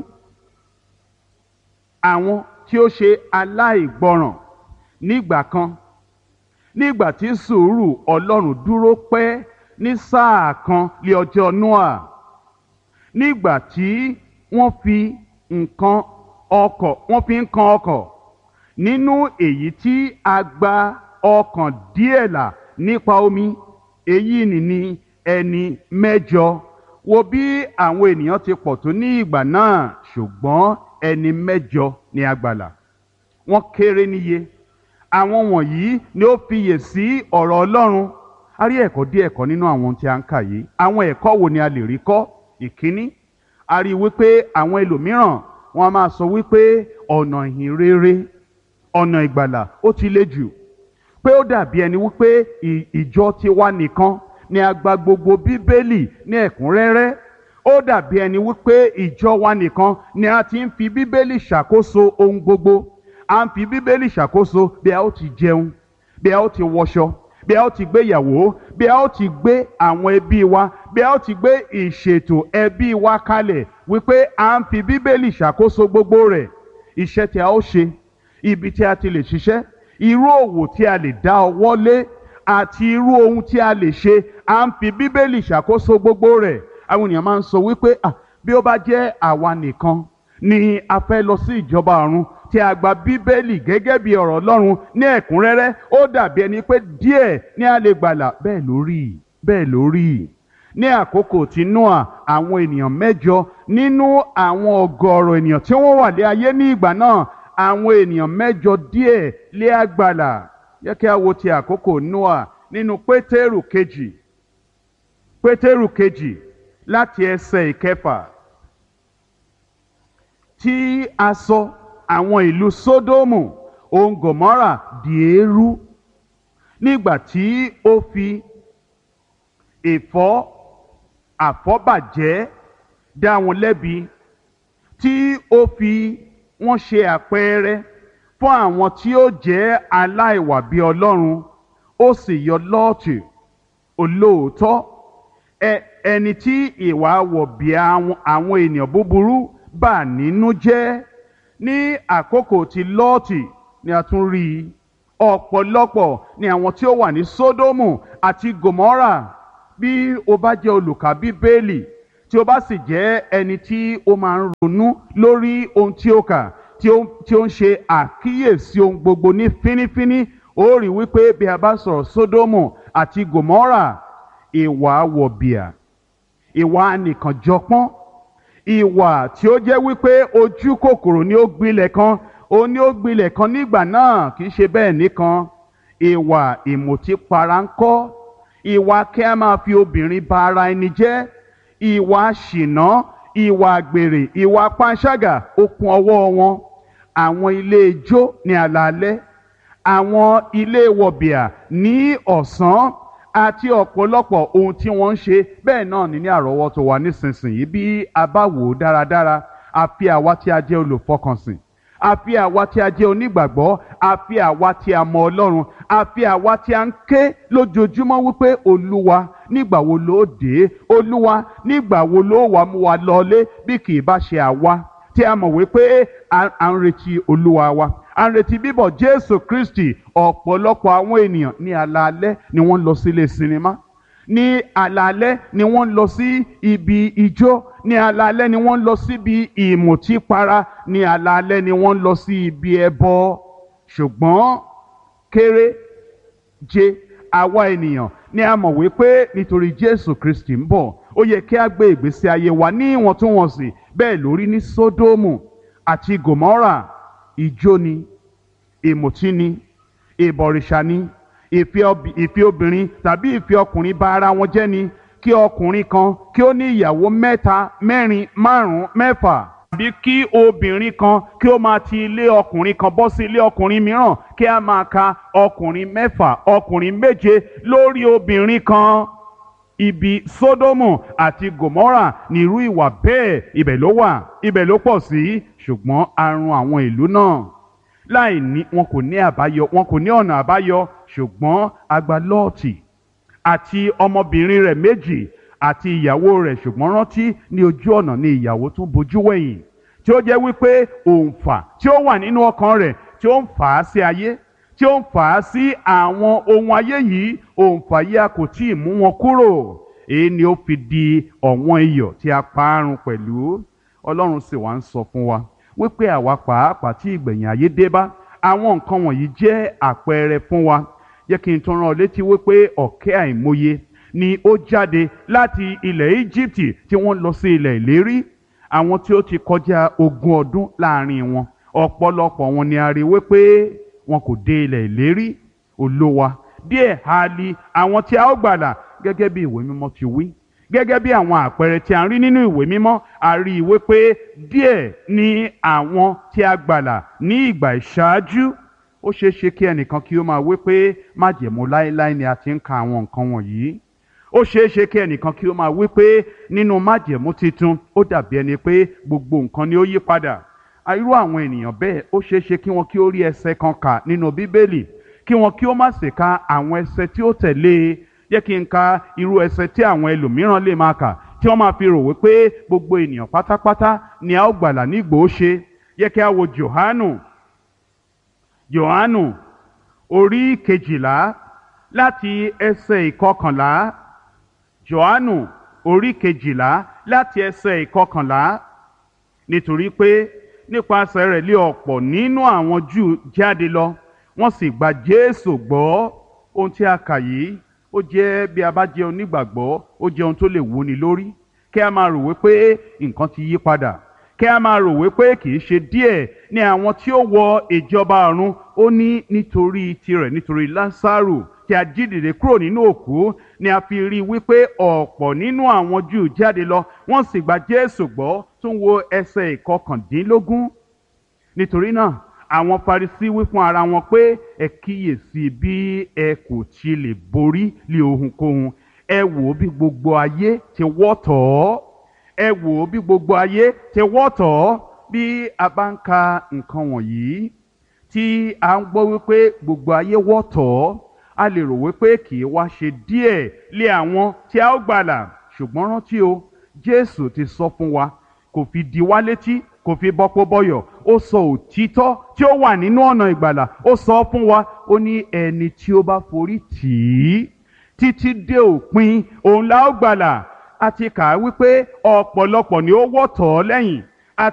Speaker 1: Àwọn tí ó ṣe aláìgbọràn nígbà kan, nígbà tí sùúrù Ọlọ́run dúró pẹ́ ní sáà kan lé ọjọ́ Nóà, nígbà tí wọ́n fi nǹkan ọkọ̀ wọ́n fi ń kan ọkọ̀, nínú èyí tí a gba ọkàn díẹ̀ là nípa omi. Èyí nìní ẹni mẹ́jọ. Wo bí àwọn ènìyàn ti pọ̀ tó ní ìgbà náà, ṣùgbọ́n ẹni mẹ́jọ ni a gbàlà. Wọ́n kéré níye. Àwọn wọ̀nyí ni ó fiyè sí ọ̀rọ̀ Ọlọ́run. A rí ẹ̀kọ́ díẹ̀ kọ́ nínú àwọn tí a ń kà yìí. Àwọn ẹ̀kọ́ wo ni a lè rí kọ́? Ìkíní, a rí wípé àwọn ẹlòmíràn wọ́n a máa sọ wípé ọ̀nà ìhìn rere, ọ̀nà ìgbàlà ó ti le jù, pé ó dàbí ẹni wípé ìjọ tiwa nìkan ni a gba gbogbo Bíbélì ní ẹ̀kúnrẹ́rẹ́. Ó dàbí ẹni wípé ìjọ wa nìkan ni a ti ń fi Bíbélì ṣàkóso ohun gbogbo. A ń fi Bíbélì ṣàkóso bí a ó ti jẹun, bí a ó ti wọṣọ, bí a ó ti gbéyàwó, bí a ó ti gbé àwọn ẹbí wa, bí a ó ti gbé ìṣètò ẹbí wa kalẹ̀, wípé a ń fi Bíbélì ṣàkóso gbogbo rẹ̀. Iṣẹ́ tí a ó ṣe, ibi tí a ti lè ṣiṣẹ́, irú òwò tí a lè dá ọwọ́ lé, àti irú ohun tí a lè ṣe, a ń fi Bíbélì ṣàkóso gbogbo rẹ̀. Àwọn ènìyàn máa ń sọ wípé ah, bí ó bá jẹ́ àwa nìkan ni a fẹ́ lọ sí ìjọba ọ̀run, tí a gba Bíbélì gẹ́gẹ́ bí ọ̀rọ̀ Ọlọ́run ní ẹ̀kúnrẹ́rẹ́, ó dàbí ẹni pé díẹ̀ ni a lè gbàlà. Bẹ́ẹ̀ ló rí, bẹ́ẹ̀ ló rí. Ní àkókò tí Nóà, àwọn ènìyàn mẹ́jọ nínú àwọn ọgọ́rọ̀ ènìyàn tí wọ́n wà lé ayé ní ìgbà náà, àwọn ènìyàn mẹ́jọ díẹ̀ lé àgbàlà. Yẹ kí a wo ti àkókò Nóà nínú Pétérù kejì, Pétérù kejì láti ẹsẹ̀ ìkẹfà. Tí a sọ àwọn ìlú Sódómù òun Gòmórà di eérú, nígbà tí ó fi ìfọ́ àfọ́bàjẹ́ dá wọn lẹ́bi, tí ó fi wọ́n ṣe àpẹẹrẹ fún àwọn tí ó jẹ́ aláìwà bí Ọlọ́run, ó sì yọ Lọ́ọ̀tì olóòótọ́ ẹ ẹni tí ìwà wọ̀bìà àwọn ènìyàn búburú bà nínú jẹ́. Ní àkókò tí Lọ́ọ̀tì ni a tún rí i ọ̀pọ̀lọpọ̀ ni àwọn tí ó wà ní Sódómù àti Gòmórà. Bí o bá jẹ́ olùkà Bíbélì tí o bá sì jẹ́ ẹni tí ó máa ń ronú lórí ohun tí ó kà tí ó tí ó ń ṣe àkíyèsí ohun gbogbo ní fínífíní, ó rí wípé bí a bá sọ̀rọ̀ Sódómù àti Gòmórà, ìwà wọ̀bìà, ìwà nìkànjọpọ́n, ìwà tí ó jẹ́ wípé ojú kòkòrò ni ó gbilẹ̀ kan ó ní ó gbilẹ̀ kan nígbà náà, kì í ṣe bẹ́ẹ̀ nìkan. Ìwà ìmùtípara ńkọ́, ìwà kí a máa fi obìnrin ba ara ẹni jẹ́, ìwà ṣìnà, ìwà àgbèrè, ìwà panṣágà ó kún ọwọ́ wọn. Àwọn ilé ijó ní alaalẹ́, àwọn ilé wọ̀bìà ní ọ̀sán, àti ọ̀pọ̀lọpọ̀ ohun tí wọ́n ń ṣe bẹ́ẹ̀ náà ní ní àrọ́wọ́tó wa nísinsìnyí. Bí a bá wò ó dáradára, àfi àwa tí a jẹ́ olùfọkànsìn, àfi àwa tí a jẹ́ onígbàgbọ́, àfi àwa tí a mọ Ọlọ́run, àfi àwa tí a ń ké lójoojúmọ́ wípé Olúwa nígbà wo ló dé, Olúwa nígbà wo ló wá mú wa lọlé, bí kì í bá ṣe àwa tí a mọ̀ wípé à ń retí Olúwa wa, à ń retí bíbọ̀ Jésù Kristi. Ọ̀pọ̀lọpọ̀ àwọn ènìyàn ní alaalẹ́ ni wọ́n lọ sí ilé sinimá, ní alaalẹ́ ni wọ́n lọ sí ibi ijó, ní alaalẹ́ ni wọ́n lọ síbi ìmùtípara, ní alaalẹ́ ni wọ́n lọ sí ibi ẹbọ. Ṣùgbọ́n kéré jẹ àwa ènìyàn ni a mọ̀ wípé nítorí Jésù Kristi ń bọ̀, ó yẹ kí a gbé ìgbésí ayé wa ní ìwọ̀ntúnwọ̀nsì. Bẹ́ẹ̀ lórí ní Sódómù àti Gòmórà. Ijó ni, ìmùtí ni, ìbọ̀rìṣà ni, ìfẹ́ obìnrin tàbí ìfẹ́ ọkùnrin bà ara wọn jẹ́ ni. Kí ọkùnrin kan kí ó ní ìyàwó mẹ́ta, mẹ́rin, márùn-ún, mẹ́fà, tàbí kí obìnrin kan kí ó máa ti ilé ọkùnrin kan bọ́ sí ilé ọkùnrin mìíràn, kí a máa ka ọkùnrin mẹ́fà, ọkùnrin méje lórí obìnrin kan. Ibi Sódómù àti Gòmórà ní irú ìwà bẹ́ẹ̀ ibẹ̀ ló wà, ibẹ̀ ló pọ̀ sí. Ṣùgbọ́n àrùn àwọn ìlú náà láì ní wọn kò ní àbáyọ, wọn kò ní ọ̀nà àbáyọ. Ṣùgbọ́n a gba Lọ́ọ̀tì àti ọmọbìnrin rẹ̀ méjì àti ìyàwó rẹ̀. Ṣùgbọ́n rántí ní ojú ọ̀nà ni ìyàwó tún bojú wẹ̀yìn, tí ó jẹ́ wípé òǹfà tí ó wà nínú ọkàn rẹ̀ tí ó ń fà á sí ayé, tí ó ń fà á sí àwọn ohun ayé yìí, òǹfà yìí a kò tí ì mú wọn kúrò. Èyí ni ó fi di ọ̀wọ́n iyọ̀ tí a parun pẹ̀lú. Ọlọ́run sì wá ń sọ fún wa wípé àwa pàápàá tí ìgbẹ̀yìn ayé dé bá, àwọn nǹkan wọ̀nyí jẹ́ àpẹẹrẹ fún wa. Jẹ́ kí n tún rán ọ létí wípé ọ̀kẹ́ àìmọye ni ó jáde láti ilẹ̀ Íjíbítì tí wọ́n lọ sí ilẹ̀ ìlérí. Àwọn tí ó ti kọjá ogún ọdún láàrin wọn, ọ̀pọ̀lọpọ̀ wọn ni a rí wípé wọn kò dé ilẹ̀ ìlérí. Olúwa díẹ̀ ha li àwọn tí a ó gbàlà, gẹ́gẹ́ bí ìwé mímọ́ ti wí, gẹ́gẹ́ bí àwọn àpẹẹrẹ tí a ń rí nínú ìwé mímọ́. A rí i wípé díẹ̀ ni àwọn tí a gbàlà ní ìgbà ìṣáájú. Ó ṣeé ṣe kí ẹnìkan kí ó máa wípé májẹ̀mú láéláé ni a ti ń ka àwọn nǹkan wọ̀nyí. Ó ṣeé ṣe kí ẹnìkan kí ó máa wípé nínú májẹ̀mú titun ó dàbí ẹni pé gbogbo nǹkan ni ó yí padà. Irú àwọn ènìyàn bẹ́ẹ̀ ó ṣeé ṣe kí wọn kí ó rí ẹsẹ̀ kan kà nínú Bíbélì, kí wọn kí ó má sì ka àwọn ẹsẹ̀ tí ó tẹ̀lé e. Jẹ́ kí n ka irú ẹsẹ̀ tí àwọn ẹlòmíràn lè máa kà tí wọ́n máa fi rò wípé gbogbo ènìyàn pátápátá ni a ó gbàlà nígbò ó ṣe. Jẹ́ kí a wo Jòhánù Jòhánù orí kejìlá láti ẹsẹ̀ ìkọkànlá. Jòhánù orí kejìlá láti ẹsẹ̀ ìkọkànlá. Nítorí pé nípasẹ̀ rẹ̀ lé ọ̀pọ̀ nínú àwọn Júù jáde lọ, wọ́n sì gba Jésù gbọ́. Ohun tí a kà yìí ó jẹ́, bí a bá jẹ́ onígbàgbọ́, ó jẹ́ ohun tó lè wúni lórí. Kí a máa rò wípé nǹkan ti yí padà, kí a máa rò wípé kì í ṣe díẹ̀ ní àwọn tí ó wọ ìjọba ọ̀run. Ó ní nítorí tirẹ̀, nítorí Lásárù tí a jí dìde kúrò nínú òkú, ni a fi rí wípé ọ̀pọ̀ nínú àwọn Júù jáde lọ, wọ́n sì gba Jésù gbọ́. Tún wo ẹsẹ̀ ìkọkàndínlógún. Nítorí náà àwọn Farisí wí fún ara wọn pé, ẹ kíyèsí bí ẹ kò ti lè borí lé ohunkóhun. Ẹ wò bí gbogbo ayé ti wọ́ tọ̀ ọ́. Ẹ wò bí gbogbo ayé ti wọ́ tọ̀ ọ́. Bí a bá ń ka nǹkan wọ̀nyí tí a ń gbọ́ wípé gbogbo ayé wọ́ tọ̀ ọ́, a lè rò wípé kì í wá ṣe díẹ̀ lé àwọn tí a ó gbàlà. ṣùgbọ́n rántí o, Jésù ti sọ fún wa, kò fi di wá létí, kò fi bọ́pọ̀ bọ́yọ̀, ó sọ òtítọ́ tí ó wà nínú ọ̀nà ìgbàlà, ó sọ fún wa, ó ní ẹni tí ó bá forí tì í títí dé òpin òun la ó gbàlà. A ti kà á wípé ọ̀pọ̀lọpọ̀ ni ó wọ́ tọ̀ ọ́ lẹ́yìn